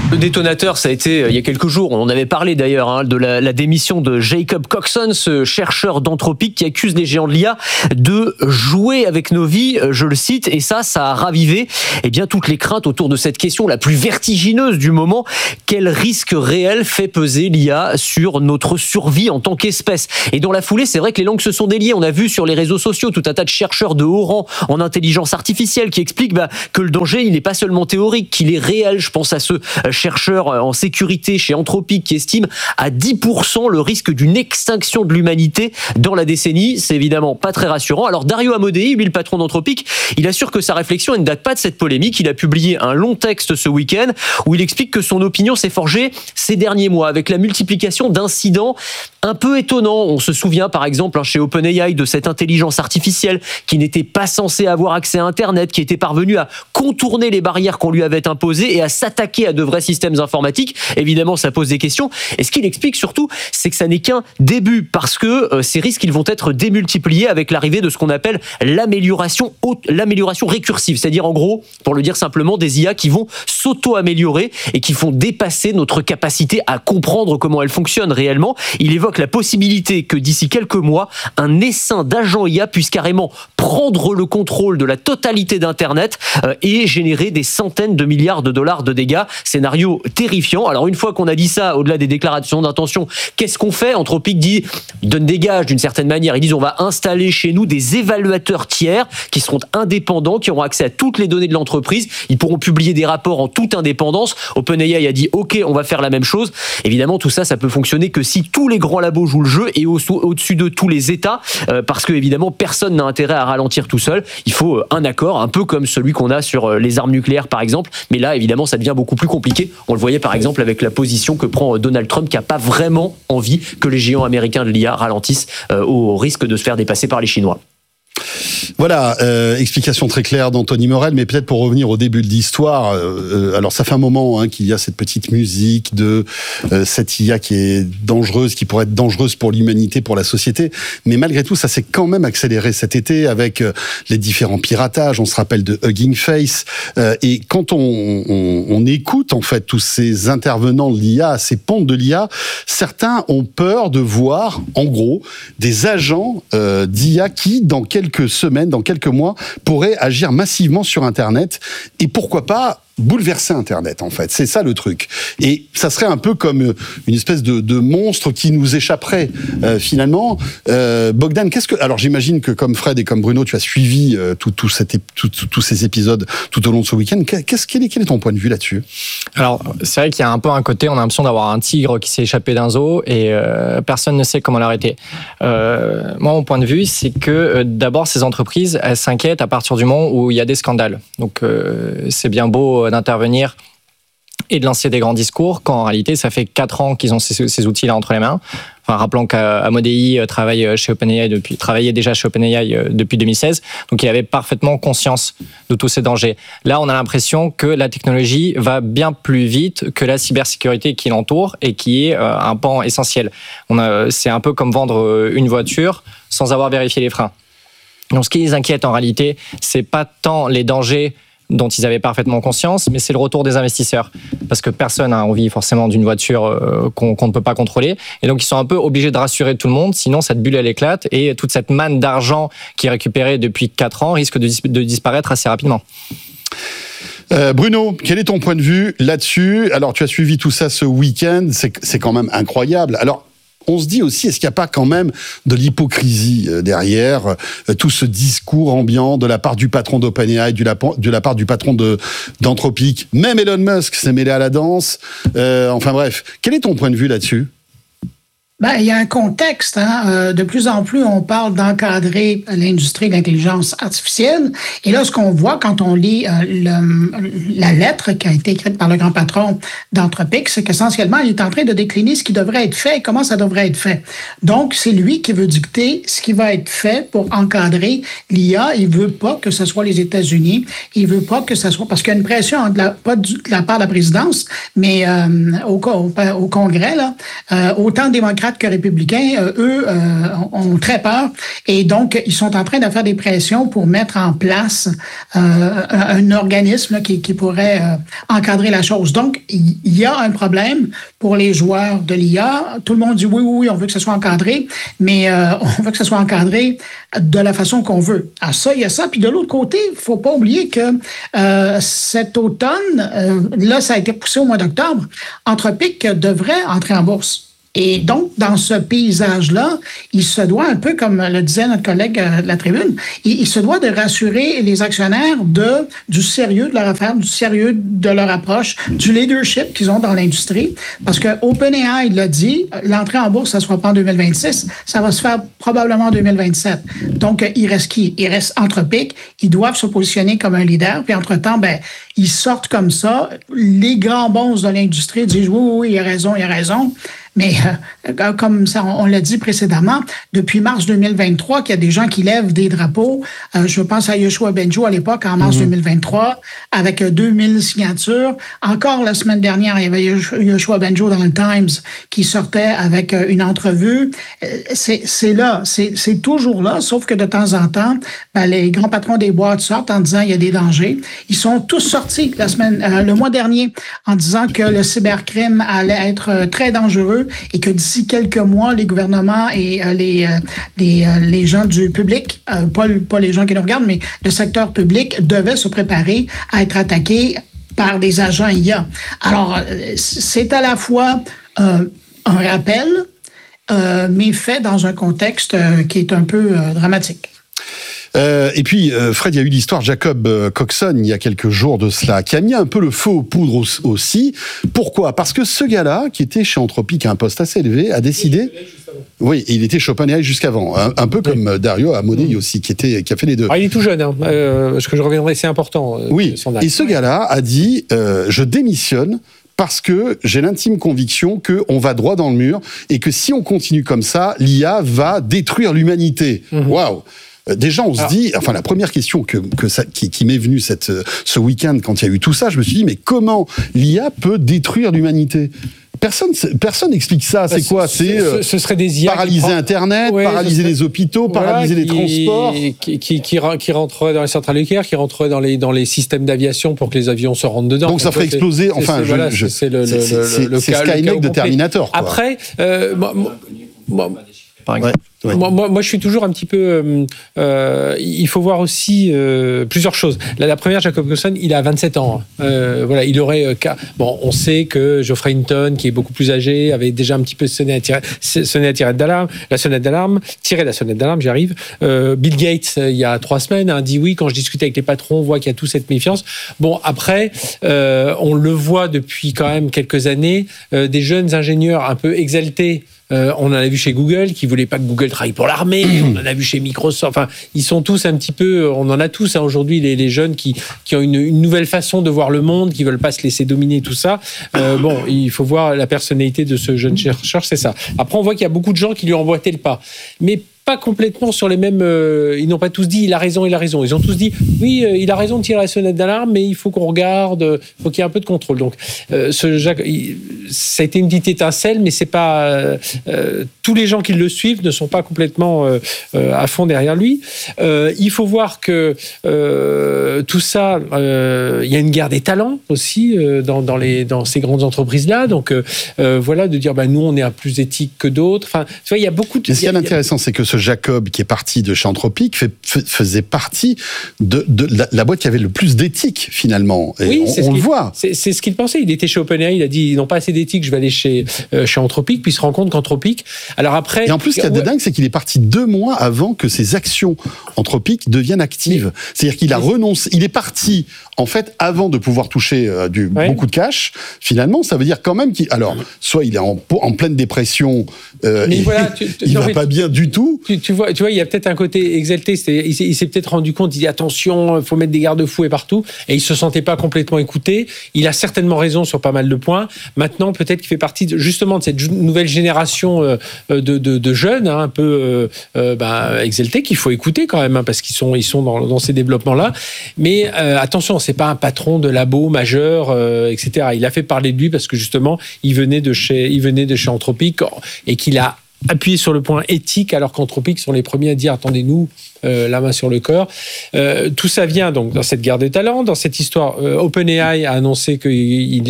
Le détonateur, ça a été il y a quelques jours, on en avait parlé d'ailleurs, de la démission de Jacob Coxon, ce chercheur d'Anthropic qui accuse les géants de l'IA de jouer avec nos vies, je le cite, et ça a ravivé toutes les craintes autour de cette question la plus vertigineuse du moment. Quel risque réel fait peser l'IA sur notre survie en tant qu'espèce? Et dans la foulée, c'est vrai que les langues se sont déliées. On a vu sur les réseaux sociaux tout un tas de chercheurs de haut rang en intelligence artificielle qui expliquent que le danger, il n'est pas seulement théorique, qu'il est réel. Je pense à ce chercheur en sécurité chez Anthropic qui estime à 10% le risque d'une extinction de l'humanité dans la décennie. C'est évidemment pas très rassurant. Alors Dario Amodei, lui le patron d'Anthropic, il assure que sa réflexion ne date pas de cette polémique. Il a publié un long texte ce week-end où il explique que son opinion s'est forgée ces derniers mois avec la multiplication d'incidents un peu étonnants. On se souvient par exemple chez OpenAI de cette intelligence artificielle qui n'était pas censée avoir accès à Internet, qui était parvenue à contourner les barrières qu'on lui avait imposées et à s'attaquer à de vrais systèmes informatiques. Évidemment, ça pose des questions. Et ce qu'il explique surtout, c'est que ça n'est qu'un début, parce que ces risques, ils vont être démultipliés avec l'arrivée de ce qu'on appelle l'amélioration récursive. C'est-à-dire, en gros, pour le dire simplement, des IA qui vont s'auto-améliorer et qui font dépasser notre capacité à comprendre comment elles fonctionnent réellement. Il évoque la possibilité que d'ici quelques mois, un essaim d'agents IA puisse carrément prendre le contrôle de la totalité d'Internet et générer des centaines de milliards de dollars de dégâts. Scénario terrifiant. Alors une fois qu'on a dit ça, au-delà des déclarations d'intention, qu'est-ce qu'on fait? Anthropic donne des gages d'une certaine manière. Ils disent on va installer chez nous des évaluateurs tiers qui seront indépendants, qui auront accès à toutes les données de l'entreprise. Ils pourront publier des rapports en toute indépendance. OpenAI a dit ok, on va faire la même chose. Évidemment, tout ça, ça peut fonctionner que si tous les grands labos jouent le jeu et au-dessus de tous les États, parce que évidemment personne n'a intérêt à ralentir tout seul. Il faut un accord, un peu comme celui qu'on a sur les armes nucléaires par exemple. Mais là, évidemment, ça devient beaucoup plus compliqué. On le voyait par exemple avec la position que prend Donald Trump, qui n'a pas vraiment envie que les géants américains de l'IA ralentissent au risque de se faire dépasser par les Chinois. Voilà, explication très claire d'Anthony Morel, mais peut-être pour revenir au début de l'histoire, alors ça fait un moment qu'il y a cette petite musique de cette IA qui est dangereuse, qui pourrait être dangereuse pour l'humanité, pour la société, mais malgré tout, ça s'est quand même accéléré cet été avec les différents piratages, on se rappelle de Hugging Face, et quand on écoute en fait tous ces intervenants de l'IA, ces pontes de l'IA, certains ont peur de voir, en gros, des agents d'IA qui, dans quelques semaines, dans quelques mois, pourraient agir massivement sur Internet et pourquoi pas bouleverser Internet, en fait. C'est ça le truc. Et ça serait un peu comme une espèce de monstre qui nous échapperait, finalement. Bogdan, alors j'imagine que comme Fred et comme Bruno, tu as suivi tous ces épisodes tout au long de ce week-end. Quel est ton point de vue là-dessus? Alors, c'est vrai qu'il y a un peu un côté, on a l'impression d'avoir un tigre qui s'est échappé d'un zoo et personne ne sait comment l'arrêter. Moi, mon point de vue, c'est que d'abord, ces entreprises, elles s'inquiètent à partir du moment où il y a des scandales. Donc, c'est bien beau d'intervenir et de lancer des grands discours, quand en réalité, ça fait 4 ans qu'ils ont ces outils-là entre les mains. Enfin, rappelons qu'Amodei travaillait déjà chez OpenAI depuis 2016, donc il avait parfaitement conscience de tous ces dangers. Là, on a l'impression que la technologie va bien plus vite que la cybersécurité qui l'entoure et qui est un pan essentiel. C'est un peu comme vendre une voiture sans avoir vérifié les freins. Donc, ce qui les inquiète en réalité, c'est pas tant les dangers dont ils avaient parfaitement conscience, mais c'est le retour des investisseurs. Parce que personne n'a envie forcément d'une voiture qu'on ne peut pas contrôler. Et donc, ils sont un peu obligés de rassurer tout le monde, sinon cette bulle, elle éclate. Et toute cette manne d'argent qui est récupérée depuis 4 ans risque de disparaître assez rapidement. Bruno, quel est ton point de vue là-dessus? Alors, tu as suivi tout ça ce week-end, c'est quand même incroyable. Alors, on se dit aussi, est-ce qu'il n'y a pas quand même de l'hypocrisie derrière tout ce discours ambiant de la part du patron d'OpenAI, de la part du patron d'Anthropic? Même Elon Musk s'est mêlé à la danse. Enfin bref, quel est ton point de vue là-dessus? Il y a un contexte. De plus en plus, on parle d'encadrer l'industrie de l'intelligence artificielle. Et là, ce qu'on voit quand on lit la lettre qui a été écrite par le grand patron d'Anthropic, c'est qu'essentiellement, il est en train de décliner ce qui devrait être fait et comment ça devrait être fait. Donc, c'est lui qui veut dicter ce qui va être fait pour encadrer l'IA. Il veut pas que ce soit les États-Unis. Il veut pas que ce soit... Parce qu'il y a une pression, pas de la part de la présidence, mais au Congrès, là, autant démocrates démocrates que républicains, eux, ont très peur. Et donc, ils sont en train de faire des pressions pour mettre en place un organisme qui pourrait encadrer la chose. Donc, il y a un problème pour les joueurs de l'IA. Tout le monde dit oui, on veut que ce soit encadré, mais on veut que ce soit encadré de la façon qu'on veut. Alors ça, il y a ça. Puis de l'autre côté, il ne faut pas oublier que cet automne, là, ça a été poussé au mois d'octobre, Anthropic devrait entrer en bourse. Et donc, dans ce paysage-là, il se doit, un peu comme le disait notre collègue de la Tribune, il se doit de rassurer les actionnaires du sérieux de leur affaire, du sérieux de leur approche, du leadership qu'ils ont dans l'industrie. Parce que OpenAI l'a dit, l'entrée en bourse, ça ne se fera pas en 2026, ça va se faire probablement en 2027. Donc, il reste qui? Il reste Anthropic. Ils doivent se positionner comme un leader. Puis, entre-temps, ils sortent comme ça. Les grands bons de l'industrie disent oui, il a raison. Mais comme ça, on l'a dit précédemment, depuis mars 2023, qu'il y a des gens qui lèvent des drapeaux. Je pense à Yoshua Bengio à l'époque, en mars 2023, avec 2000 signatures. Encore la semaine dernière, il y avait Yoshua Bengio dans le Times qui sortait avec une entrevue. C'est là, c'est toujours là, sauf que de temps en temps, les grands patrons des boîtes sortent en disant il y a des dangers. Ils sont tous sortis le mois dernier en disant que le cybercrime allait être très dangereux et que d'ici quelques mois, les gouvernements et les gens du public, pas les gens qui nous regardent, mais le secteur public devaient se préparer à être attaqués par des agents IA. Alors, c'est à la fois un rappel, mais fait dans un contexte qui est un peu dramatique. Et puis, Fred, il y a eu l'histoire Jacob Coxon il y a quelques jours de cela, qui a mis un peu le feu aux poudres aussi. Pourquoi ? Parce que ce gars-là, qui était chez Anthropic à un poste assez élevé, a décidé... Oui, il était chez OpenAI jusqu'avant, un peu comme Dario Amodei aussi, qui a fait les deux. Il est tout jeune, parce que je reviendrai, c'est important. Oui, et ce gars-là a dit je démissionne parce que j'ai l'intime conviction qu'on va droit dans le mur et que si on continue comme ça, l'IA va détruire l'humanité. Waouh. Déjà, on se dit, enfin, la première question qui m'est venue ce week-end quand il y a eu tout ça, je me suis dit, mais comment l'IA peut détruire l'humanité ? Personne n'explique ça. C'est quoi ? C'est ce serait des IA paralyser Internet, paralyser les hôpitaux, paralyser les transports. Qui rentreraient dans les centrales nucléaires, qui rentreraient dans les systèmes d'aviation pour que les avions se rentrent dedans. Donc ça ferait exploser. Enfin, c'est le Skynet de Terminator. Quoi. Après, moi, je suis toujours un petit peu... il faut voir aussi plusieurs choses. La première, Jacob Coxon, il a 27 ans. Voilà, il aurait... on sait que Geoffrey Hinton, qui est beaucoup plus âgé, avait déjà un petit peu tiré la sonnette d'alarme, j'y arrive. Bill Gates, il y a 3 semaines, a dit oui, quand je discutais avec les patrons, on voit qu'il y a toute cette méfiance. Bon, après, on le voit depuis quand même quelques années, des jeunes ingénieurs un peu exaltés. On en a vu chez Google, qui voulait pas que Google travaille pour l'armée. On en a vu chez Microsoft. Enfin, ils sont tous un petit peu. On en a tous aujourd'hui les jeunes qui ont une nouvelle façon de voir le monde, qui veulent pas se laisser dominer, tout ça. Il faut voir la personnalité de ce jeune chercheur, c'est ça. Après, on voit qu'il y a beaucoup de gens qui lui ont emboîté le pas, mais pas complètement sur les mêmes... ils n'ont pas tous dit il a raison. Ils ont tous dit oui, il a raison de tirer la sonnette d'alarme, mais il faut qu'on regarde, il faut qu'il y ait un peu de contrôle. Donc, ça a été une petite étincelle, mais c'est pas... tous les gens qui le suivent ne sont pas complètement à fond derrière lui. Il faut voir que tout ça, il y a une guerre des talents aussi dans ces grandes entreprises-là. Donc, voilà, de dire nous, on est plus éthique que d'autres. Enfin, tu vois, il y a beaucoup de... Ce qui est intéressant, c'est que ce Jacob, qui est parti de chez Anthropic, faisait partie de la boîte qui avait le plus d'éthique, finalement. Et oui, on le voit. C'est ce qu'il pensait. Il était chez OpenAI, il a dit, ils n'ont pas assez d'éthique, je vais aller chez Anthropic, puis il se rend compte qu'Anthropic... Alors après... Et en plus, ce qui est dingue, c'est qu'il est parti 2 mois avant que ses actions Anthropic deviennent actives. C'est-à-dire qu'il a renoncé... Il est parti, en fait, avant de pouvoir toucher beaucoup de cash. Finalement, ça veut dire quand même qu'il... Alors, soit il est en pleine dépression, il va pas bien du tout, tu vois, il y a peut-être un côté exalté. Il s'est peut-être rendu compte, il dit attention, il faut mettre des garde-fous et partout. Et il se sentait pas complètement écouté. Il a certainement raison sur pas mal de points. Maintenant, peut-être qu'il fait partie justement de cette nouvelle génération de jeunes, un peu exaltés, qu'il faut écouter quand même, parce qu'ils sont dans ces développements-là. Mais attention, c'est pas un patron de labo majeur, etc. Il a fait parler de lui parce que justement, il venait de chez Anthropic et qu'il a appuyé sur le point éthique, alors qu'Anthropic sont les premiers à dire attendez-nous, la main sur le corps. Tout ça vient donc dans cette guerre des talents, dans cette histoire. OpenAI a annoncé que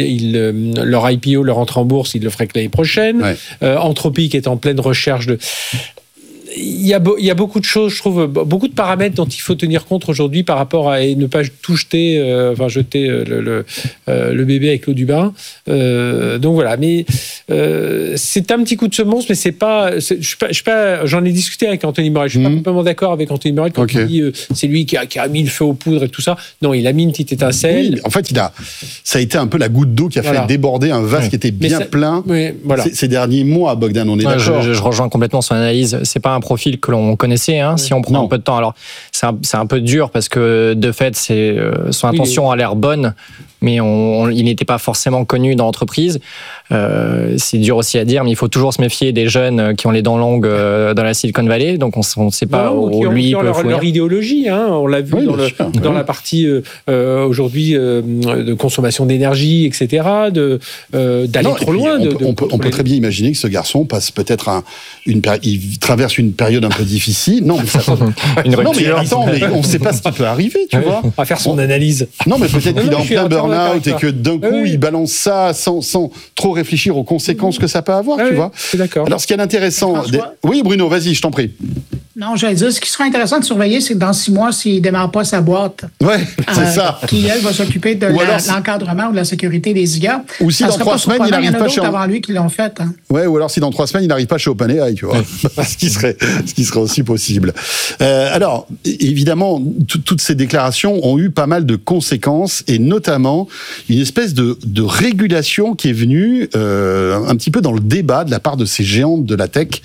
leur IPO, leur entrée en bourse, il le ferait que l'année prochaine. Ouais. Anthropic est en pleine recherche de... Il y a beaucoup de choses, je trouve, beaucoup de paramètres dont il faut tenir compte aujourd'hui par rapport à ne pas tout jeter, jeter le bébé avec l'eau du bain. Donc voilà, mais c'est un petit coup de semonce, mais c'est pas. Je suis pas. J'en ai discuté avec Anthony Morel. Je suis pas complètement d'accord avec Anthony Morel quand il dit c'est lui qui a mis le feu aux poudres et tout ça. Non, il a mis une petite étincelle. Oui, en fait, ça a été un peu la goutte d'eau qui a fait déborder un vase qui était bien plein ces derniers mois. Bogdan, on est d'accord. Je rejoins complètement son analyse. C'est pas un profil que l'on connaissait, si on prend un peu de temps. Alors, c'est un peu dur parce que, de fait, son intention a l'air bonne, mais il n'était pas forcément connu dans l'entreprise. C'est dur aussi à dire, mais il faut toujours se méfier des jeunes qui ont les dents longues dans la Silicon Valley, donc on ne sait pas où lui peut leur idéologie, on l'a vu dans la partie aujourd'hui de consommation d'énergie, etc., d'aller trop loin. On peut très bien imaginer que ce garçon passe peut-être il traverse une période un peu difficile. Non, mais une rupture. Mais on ne sait pas ce qui peut arriver, tu vois. On va faire son analyse. Non, mais peut-être qu'il est en plein burn-out et que d'un coup, il balance ça sans trop réfléchir aux conséquences que ça peut avoir, tu vois. Je suis d'accord. Alors, ce qui est intéressant... Oui, Bruno, vas-y, je t'en prie. Non, j'allais dire, ce qui sera intéressant de surveiller, c'est que dans 6 mois, s'il ne démarre pas sa boîte... Ouais, c'est ça. Qui, elle, va s'occuper de l'encadrement ou de la sécurité des IA. Ou si dans 3 semaines, il n'arrive pas chez... avant lui qui l'ont fait. Ouais, ou alors si dans 3 semaines, il n'arrive pas chez OpenAI, tu vois. ce qui serait aussi possible. Alors, évidemment, toutes ces déclarations ont eu pas mal de conséquences, et notamment une espèce de régulation qui est venue un petit peu dans le débat de la part de ces géantes de la tech.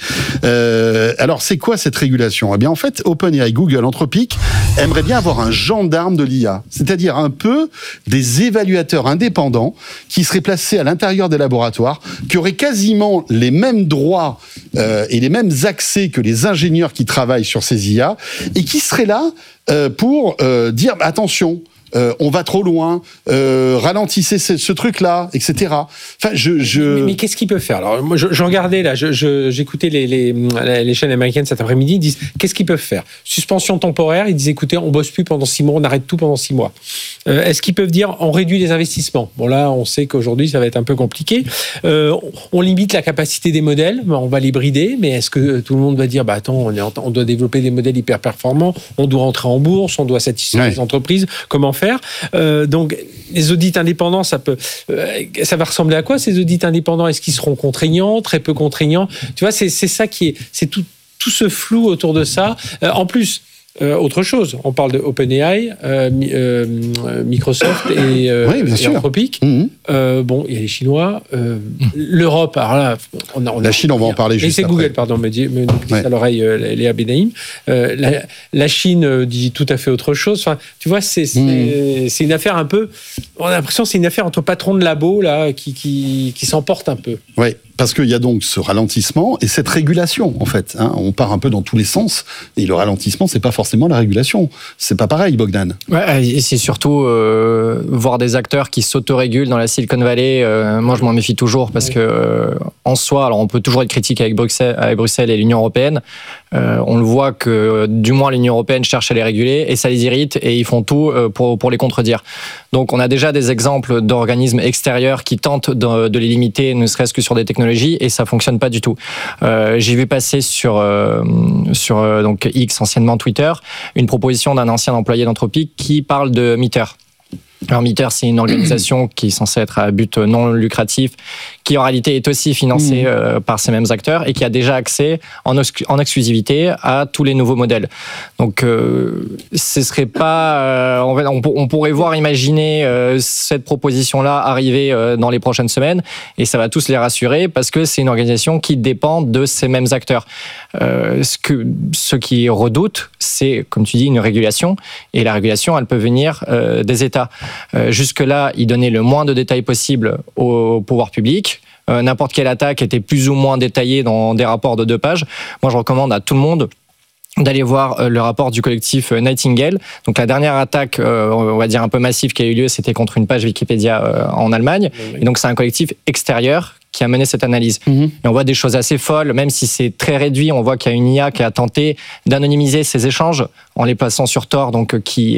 Alors, c'est quoi cette régulation ? Eh bien, en fait, OpenAI, Google, Anthropic aimeraient bien avoir un gendarme de l'IA, c'est-à-dire un peu des évaluateurs indépendants qui seraient placés à l'intérieur des laboratoires, qui auraient quasiment les mêmes droits et les mêmes accès que les ingénieurs qui travaillent sur ces IA, et qui seraient là pour dire attention, on va trop loin, ralentissez ce truc-là, etc. Enfin, Mais qu'est-ce qu'il peut faire ? Alors, moi, je regardais là, j'écoutais les chaînes américaines cet après-midi. Ils disent qu'est-ce qu'ils peuvent faire ? Suspension temporaire. Ils disent écoutez, on bosse plus pendant 6 mois, on arrête tout pendant 6 mois. Est-ce qu'ils peuvent dire on réduit les investissements ? Bon là, on sait qu'aujourd'hui ça va être un peu compliqué. On limite la capacité des modèles, on va les brider. Mais est-ce que tout le monde va dire attends, on doit développer des modèles hyper performants, on doit rentrer en bourse, on doit satisfaire les entreprises, comment faire ? Donc les audits indépendants, ça va ressembler à quoi ces audits indépendants ? Est-ce qu'ils seront contraignants, très peu contraignants ? Tu vois, c'est ça c'est tout ce flou autour de ça. En plus. Autre chose, on parle de OpenAI, Microsoft et Anthropic. Bon, il y a les Chinois, l'Europe. Alors là, la Chine, on va en parler juste après. Et c'est après. Google, pardon, me dit à l'oreille Léa Benaïm. La Chine dit tout à fait autre chose. Enfin, tu vois, c'est une affaire un peu. On a l'impression que c'est une affaire entre patrons de labo là qui s'emporte un peu. Oui. Parce qu'il y a donc ce ralentissement et cette régulation, en fait. On part un peu dans tous les sens. Et le ralentissement, c'est pas forcément la régulation. C'est pas pareil, Bogdan. Ouais, et c'est surtout voir des acteurs qui s'autorégulent dans la Silicon Valley. Moi, je m'en méfie toujours parce que, en soi, alors on peut toujours être critique avec Bruxelles et l'Union européenne. On le voit que, du moins, l'Union européenne cherche à les réguler et ça les irrite et ils font tout pour les contredire. Donc, on a déjà des exemples d'organismes extérieurs qui tentent de les limiter, ne serait-ce que sur des technologies, et ça fonctionne pas du tout. J'ai vu passer sur donc X, anciennement Twitter, une proposition d'un ancien employé d'Anthropic qui parle de Meter. Alors Meter, c'est une organisation qui est censée être à but non lucratif, qui en réalité est aussi financée par ces mêmes acteurs et qui a déjà accès en exclusivité à tous les nouveaux modèles. Donc ce serait pas, on pourrait imaginer cette proposition-là arriver dans les prochaines semaines et ça va tous les rassurer parce que c'est une organisation qui dépend de ces mêmes acteurs. Ce qui redoute, c'est, comme tu dis, une régulation et la régulation, elle peut venir des États. Jusque-là, ils donnaient le moins de détails possible au pouvoir public. N'importe quelle attaque était plus ou moins détaillée dans des rapports de 2 pages. Moi, je recommande à tout le monde d'aller voir le rapport du collectif Nightingale. Donc la dernière attaque, on va dire un peu massive qui a eu lieu, c'était contre une page Wikipédia en Allemagne. Et donc c'est un collectif extérieur qui a mené cette analyse. Et on voit des choses assez folles, même si c'est très réduit. On voit qu'il y a une IA qui a tenté d'anonymiser ces échanges en les plaçant sur Tor, donc qui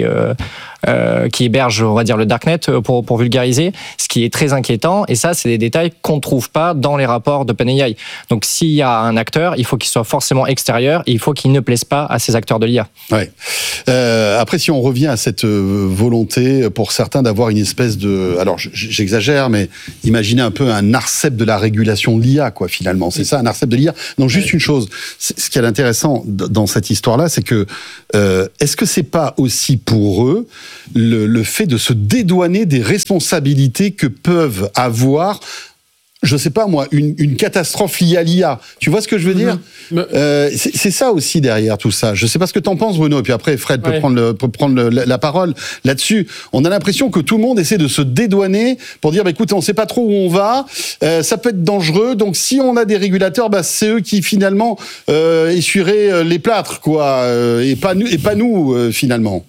héberge, on va dire, le darknet pour vulgariser, ce qui est très inquiétant. Et ça, c'est des détails qu'on ne trouve pas dans les rapports d'OpenAI. Donc s'il y a un acteur, il faut qu'il soit forcément extérieur et il faut qu'il ne plaise pas à ces acteurs de l'IA. Ouais. Après, si on revient à cette volonté pour certains d'avoir une espèce de... Alors, j'exagère, mais imaginez un peu un Arcep de la régulation de l'IA, quoi, finalement. C'est ça, un Arcep de l'IA. Non, juste une chose. Ce qui est intéressant dans cette histoire-là, c'est que est-ce que c'est pas aussi pour eux le fait de se dédouaner des responsabilités que peuvent avoir, je sais pas moi, une catastrophe liée à l'IA. Tu vois ce que je veux dire ? C'est ça aussi derrière tout ça. Je sais pas ce que t'en penses, Bruno, et puis après Fred peut prendre la parole là-dessus. On a l'impression que tout le monde essaie de se dédouaner pour dire, écoute, on sait pas trop où on va, ça peut être dangereux, donc si on a des régulateurs, c'est eux qui finalement essuieraient les plâtres, quoi, et pas nous, finalement.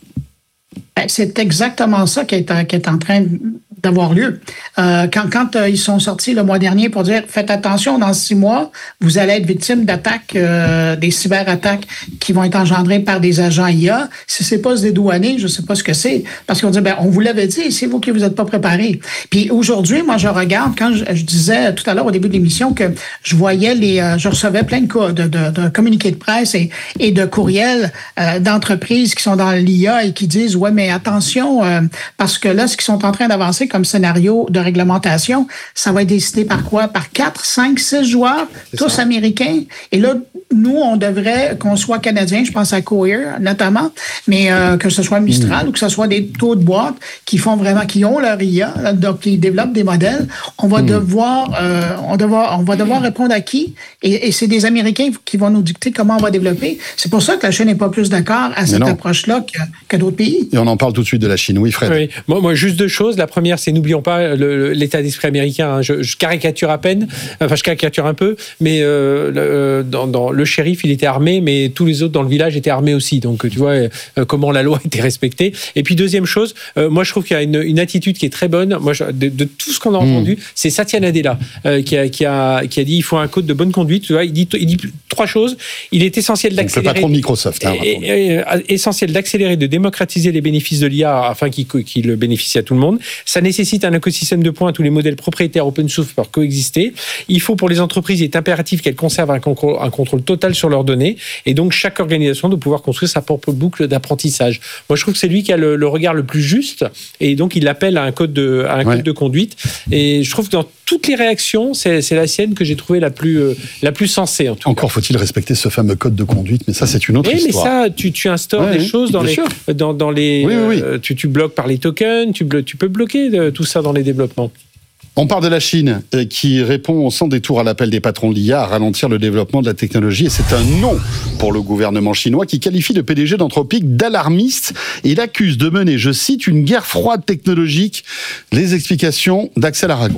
C'est exactement ça qui est en train d'avoir lieu. Quand ils sont sortis le mois dernier pour dire « Faites attention, dans 6 mois, vous allez être victime d'attaques, des cyberattaques qui vont être engendrées par des agents IA. Si c'est pas se dédouaner, je sais pas ce que c'est. » Parce qu'on dit « On vous l'avait dit, c'est vous qui vous êtes pas préparés. » Puis aujourd'hui, moi, je regarde, quand je disais tout à l'heure au début de l'émission que je voyais je recevais plein de communiqués de presse et de courriels d'entreprises qui sont dans l'IA et qui disent « Ouais, mais attention, parce que là, ce qu'ils sont en train d'avancer comme scénario de réglementation, ça va être décidé par quoi? Par 4, 5, 6 joueurs, tous américains. Et là, nous, on devrait qu'on soit canadiens, je pense à Cohere notamment, mais que ce soit Mistral ou que ce soit des taux de boîte qui ont leur IA, donc qui développent des modèles, on va devoir répondre à qui? Et c'est des Américains qui vont nous dicter comment on va développer. C'est pour ça que la Chine n'est pas plus d'accord à cette approche-là que d'autres pays. Et on en parle tout de suite de la Chine. Oui, Fred. Oui. Moi, juste 2 choses. La première, c'est n'oublions pas l'état d'esprit américain. Je caricature à peine, enfin je caricature un peu, mais dans le shérif, il était armé, mais tous les autres dans le village étaient armés aussi. Donc tu vois comment la loi était respectée. Et puis deuxième chose, moi je trouve qu'il y a une attitude qui est très bonne. Moi, de tout ce qu'on a entendu, c'est Satya Nadella qui a dit il faut un code de bonne conduite. Tu vois, il dit 3 choses. Il est essentiel d'accélérer. Le patron de Microsoft. Essentiel d'accélérer, de démocratiser les bénéfices de l'IA afin qu'il bénéficie à tout le monde. Ça nécessite un écosystème de pointe où les modèles propriétaires open source peuvent coexister. Il faut pour les entreprises, il est impératif qu'elles conservent un contrôle total sur leurs données et donc chaque organisation doit pouvoir construire sa propre boucle d'apprentissage. Moi, je trouve que c'est lui qui a le regard le plus juste et donc il appelle à un code de conduite. Et je trouve que dans toutes les réactions, c'est la sienne que j'ai trouvée la plus sensée. En tout Encore faut-il respecter ce fameux code de conduite, mais ça c'est une autre histoire. Mais ça, tu instaures des choses dans les tu bloques par les tokens, tu peux bloquer tout ça dans les développements. On parle de la Chine qui répond sans détour à l'appel des patrons de l'IA à ralentir le développement de la technologie. Et c'est un non pour le gouvernement chinois qui qualifie le PDG d'Anthropic d'alarmiste et l'accuse de mener, je cite, une guerre froide technologique. Les explications d'Axel Aragon.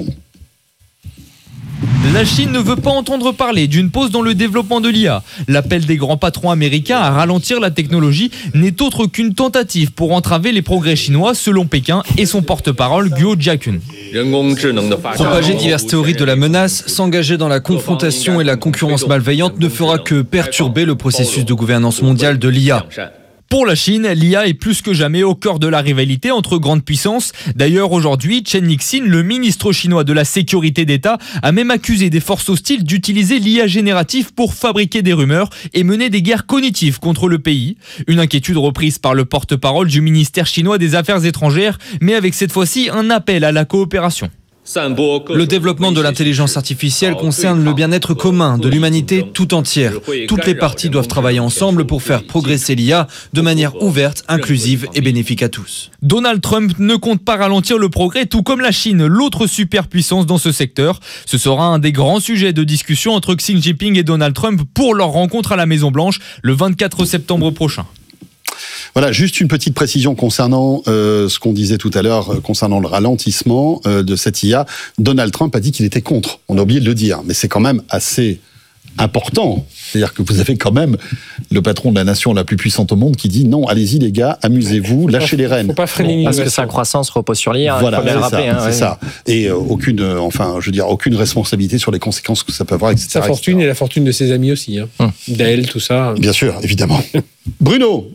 La Chine ne veut pas entendre parler d'une pause dans le développement de l'IA. L'appel des grands patrons américains à ralentir la technologie n'est autre qu'une tentative pour entraver les progrès chinois, selon Pékin et son porte-parole Guo Jiakun. Propager diverses théories de la menace, s'engager dans la confrontation et la concurrence malveillante ne fera que perturber le processus de gouvernance mondiale de l'IA. Pour la Chine, l'IA est plus que jamais au cœur de la rivalité entre grandes puissances. D'ailleurs, aujourd'hui, Chen Nixin, le ministre chinois de la sécurité d'État, a même accusé des forces hostiles d'utiliser l'IA générative pour fabriquer des rumeurs et mener des guerres cognitives contre le pays. Une inquiétude reprise par le porte-parole du ministère chinois des Affaires étrangères, mais avec cette fois-ci un appel à la coopération. Le développement de l'intelligence artificielle concerne le bien-être commun de l'humanité tout entière. Toutes les parties doivent travailler ensemble pour faire progresser l'IA de manière ouverte, inclusive et bénéfique à tous. Donald Trump ne compte pas ralentir le progrès, tout comme la Chine, l'autre superpuissance dans ce secteur. Ce sera un des grands sujets de discussion entre Xi Jinping et Donald Trump pour leur rencontre à la Maison-Blanche le 24 septembre prochain. Voilà, juste une petite précision concernant ce qu'on disait tout à l'heure, concernant le ralentissement de cette IA. Donald Trump a dit qu'il était contre. On a oublié de le dire, mais c'est quand même assez important. C'est-à-dire que vous avez quand même le patron de la nation la plus puissante au monde qui dit non, allez-y les gars, amusez-vous, lâchez les rênes. Faut pas freiner l'innovation. Parce que sa croissance repose sur l'IA, voilà, il faut bien le rappeler. C'est ça. Et aucune responsabilité sur les conséquences que ça peut avoir, etc. Sa fortune et la fortune de ses amis aussi. D'elle, tout ça. Bien sûr, évidemment. Bruno,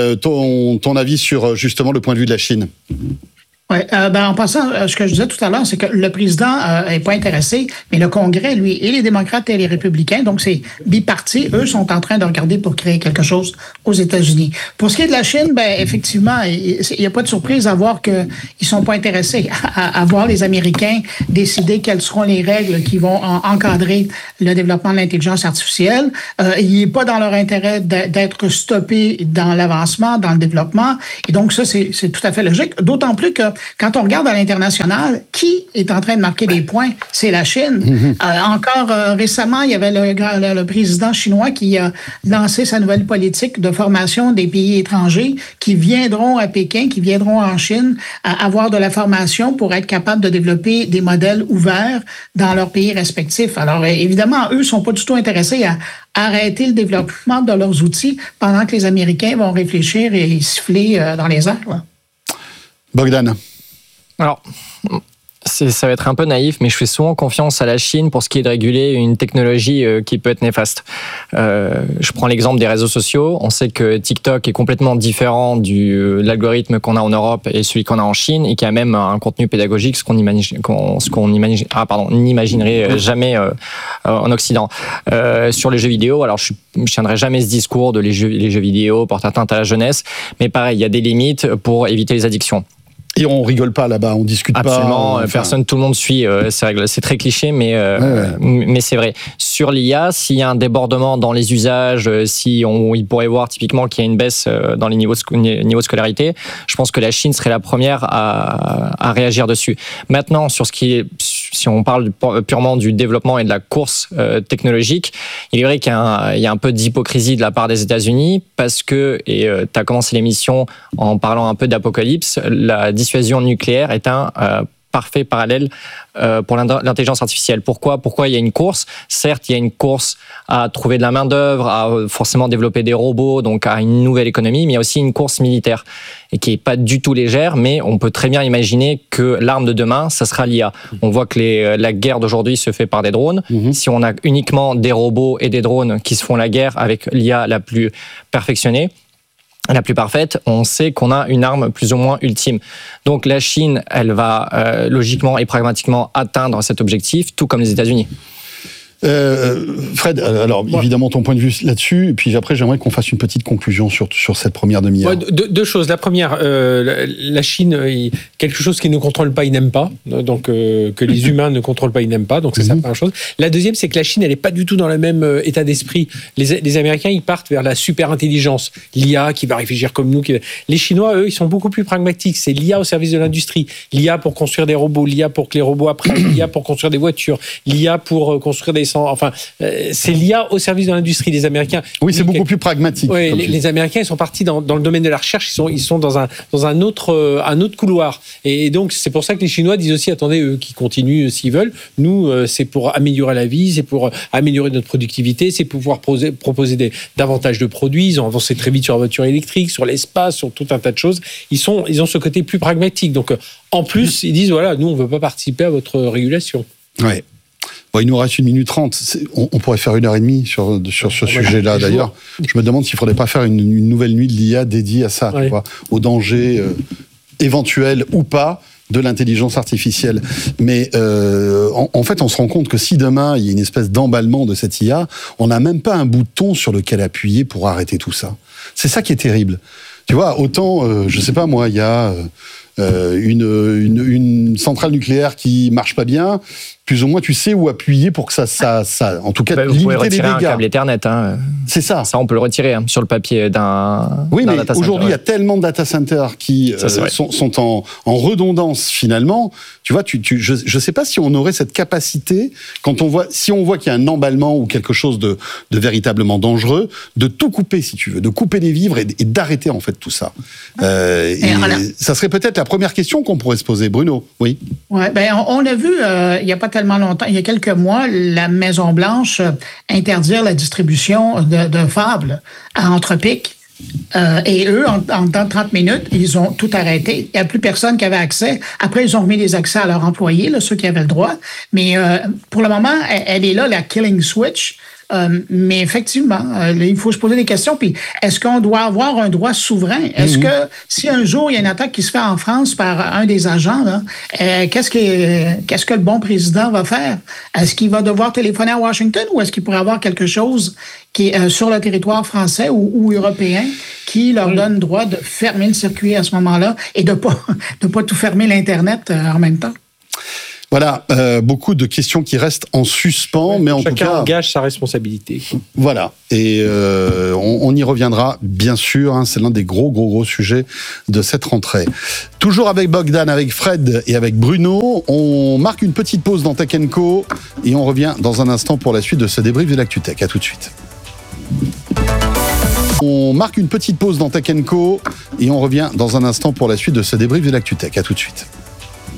ton avis sur justement le point de vue de la Chine? Oui, en passant, ce que je disais tout à l'heure, c'est que le président n'est pas intéressé, mais le Congrès, lui, et les démocrates et les républicains, donc c'est biparti, eux sont en train de regarder pour créer quelque chose aux États-Unis. Pour ce qui est de la Chine, effectivement, il n'y a pas de surprise à voir qu'ils ne sont pas intéressés à voir les Américains décider quelles seront les règles qui vont encadrer le développement de l'intelligence artificielle. Il n'est pas dans leur intérêt d'être stoppé dans l'avancement, dans le développement, et donc ça, c'est tout à fait logique, d'autant plus que quand on regarde à l'international, qui est en train de marquer des points? C'est la Chine. Encore récemment, il y avait le président chinois qui a lancé sa nouvelle politique de formation des pays étrangers qui viendront à Pékin, qui viendront en Chine, avoir de la formation pour être capables de développer des modèles ouverts dans leurs pays respectifs. Alors, évidemment, eux ne sont pas du tout intéressés à arrêter le développement de leurs outils pendant que les Américains vont réfléchir et siffler dans les airs, là. Bogdan. Alors, ça va être un peu naïf, mais je fais souvent confiance à la Chine pour ce qui est de réguler une technologie qui peut être néfaste. Je prends l'exemple des réseaux sociaux. On sait que TikTok est complètement différent de l'algorithme qu'on a en Europe et celui qu'on a en Chine, et qui a même un contenu pédagogique, ce qu'on n'imaginerait jamais en Occident. Sur les jeux vidéo, alors je ne tiendrai jamais ce discours de les jeux vidéo portent atteinte à la jeunesse, mais pareil, il y a des limites pour éviter les addictions. Et on rigole pas là-bas, on discute Absolument, pas. Personne, tout le monde suit ces règles. C'est très cliché, mais c'est vrai. Sur l'IA, s'il y a un débordement dans les usages, il pourrait voir typiquement qu'il y a une baisse dans les niveaux de scolarité, je pense que la Chine serait la première à réagir dessus. Maintenant, si on parle purement du développement et de la course technologique, il est vrai qu'il y a un peu d'hypocrisie de la part des États-Unis parce que, et tu as commencé l'émission en parlant un peu d'apocalypse, la dissuasion nucléaire est un parfait parallèle pour l'intelligence artificielle. Pourquoi il y a une course? Certes, il y a une course à trouver de la main-d'œuvre, à forcément développer des robots, donc à une nouvelle économie, mais il y a aussi une course militaire et qui est pas du tout légère, mais on peut très bien imaginer que l'arme de demain, ça sera l'IA. On voit que la guerre d'aujourd'hui se fait par des drones. Si on a uniquement des robots et des drones qui se font la guerre avec l'IA la plus perfectionnée, la plus parfaite, on sait qu'on a une arme plus ou moins ultime. Donc la Chine, elle va logiquement et pragmatiquement atteindre cet objectif, tout comme les États-Unis. Fred, alors évidemment ton point de vue là-dessus, et puis après j'aimerais qu'on fasse une petite conclusion sur cette première demi-heure. Deux choses. La première, la Chine, quelque chose qui ne contrôle pas, ils n'aiment pas. Donc que les humains ne contrôlent pas, ils n'aiment pas. Donc c'est ça la première chose. La deuxième, c'est que la Chine, elle n'est pas du tout dans le même état d'esprit. Les Américains, ils partent vers la super intelligence, l'IA qui va réfléchir comme nous. Les Chinois, eux, ils sont beaucoup plus pragmatiques. C'est l'IA au service de l'industrie, l'IA pour construire des robots, l'IA pour que les robots apprennent, l'IA pour construire des voitures, l'IA pour construire des Enfin, c'est l'IA au service de l'industrie. Les Américains. Oui, c'est beaucoup plus pragmatique. Oui, les Américains, ils sont partis dans le domaine de la recherche. Ils sont dans un autre couloir. Et donc, c'est pour ça que les Chinois disent aussi, attendez, eux qui continuent s'ils veulent. Nous, c'est pour améliorer la vie, c'est pour améliorer notre productivité, c'est pour pouvoir proposer davantage de produits. Ils ont avancé très vite sur la voiture électrique, sur l'espace, sur tout un tas de choses. Ils ont ce côté plus pragmatique. Donc, en plus, ils disent, voilà, nous, on ne veut pas participer à votre régulation. Ouais. Bon, il nous reste 1 minute 30. On pourrait faire 1h30 sur ce sujet-là. D'ailleurs, je me demande s'il ne faudrait pas faire une nouvelle nuit de l'IA dédiée à ça, tu vois, aux dangers éventuels ou pas de l'intelligence artificielle. Mais en fait, on se rend compte que si demain, il y a une espèce d'emballement de cette IA, on n'a même pas un bouton sur lequel appuyer pour arrêter tout ça. C'est ça qui est terrible. Tu vois, autant, je sais pas moi, il y a une centrale nucléaire qui marche pas bien, plus ou moins tu sais où appuyer pour que ça en tout cas, vous pouvez limiter les retirer dégâts. un câble Ethernet. C'est ça. Ça, on peut le retirer sur le papier d'un Oui, mais data center, aujourd'hui, il y a tellement de data centers qui sont en redondance finalement. Tu vois, je sais pas si on aurait cette capacité, si on voit qu'il y a un emballement ou quelque chose de véritablement dangereux, de tout couper, si tu veux, de couper les vivres et d'arrêter en fait tout ça. Ça serait peut-être la première question qu'on pourrait se poser. Bruno, oui. Ouais, on a vu il y a pas tellement longtemps, il y a quelques mois, la Maison-Blanche interdire la distribution de fables à Anthropic. Et eux, en 30 minutes, ils ont tout arrêté. Il n'y a plus personne qui avait accès. Après, ils ont remis des accès à leurs employés, ceux qui avaient le droit. Mais pour le moment, elle est là, la killing switch. Mais effectivement, il faut se poser des questions. Puis, est-ce qu'on doit avoir un droit souverain? Est-ce que si un jour il y a une attaque qui se fait en France par un des agents, là, qu'est-ce que le bon président va faire? Est-ce qu'il va devoir téléphoner à Washington ou est-ce qu'il pourrait avoir quelque chose qui est sur le territoire français ou européen qui leur donne le droit de fermer le circuit à ce moment-là et de pas tout fermer l'Internet en même temps? Voilà, beaucoup de questions qui restent en suspens, mais en tout cas... Chacun engage sa responsabilité. Voilà, et on y reviendra, bien sûr, c'est l'un des gros sujets de cette rentrée. Toujours avec Bogdan, avec Fred et avec Bruno, on marque une petite pause dans Tech & Co, et on revient dans un instant pour la suite de ce débrief de l'ActuTech. À tout de suite. On marque une petite pause dans Tech & Co, et on revient dans un instant pour la suite de ce débrief de l'ActuTech. À tout de suite.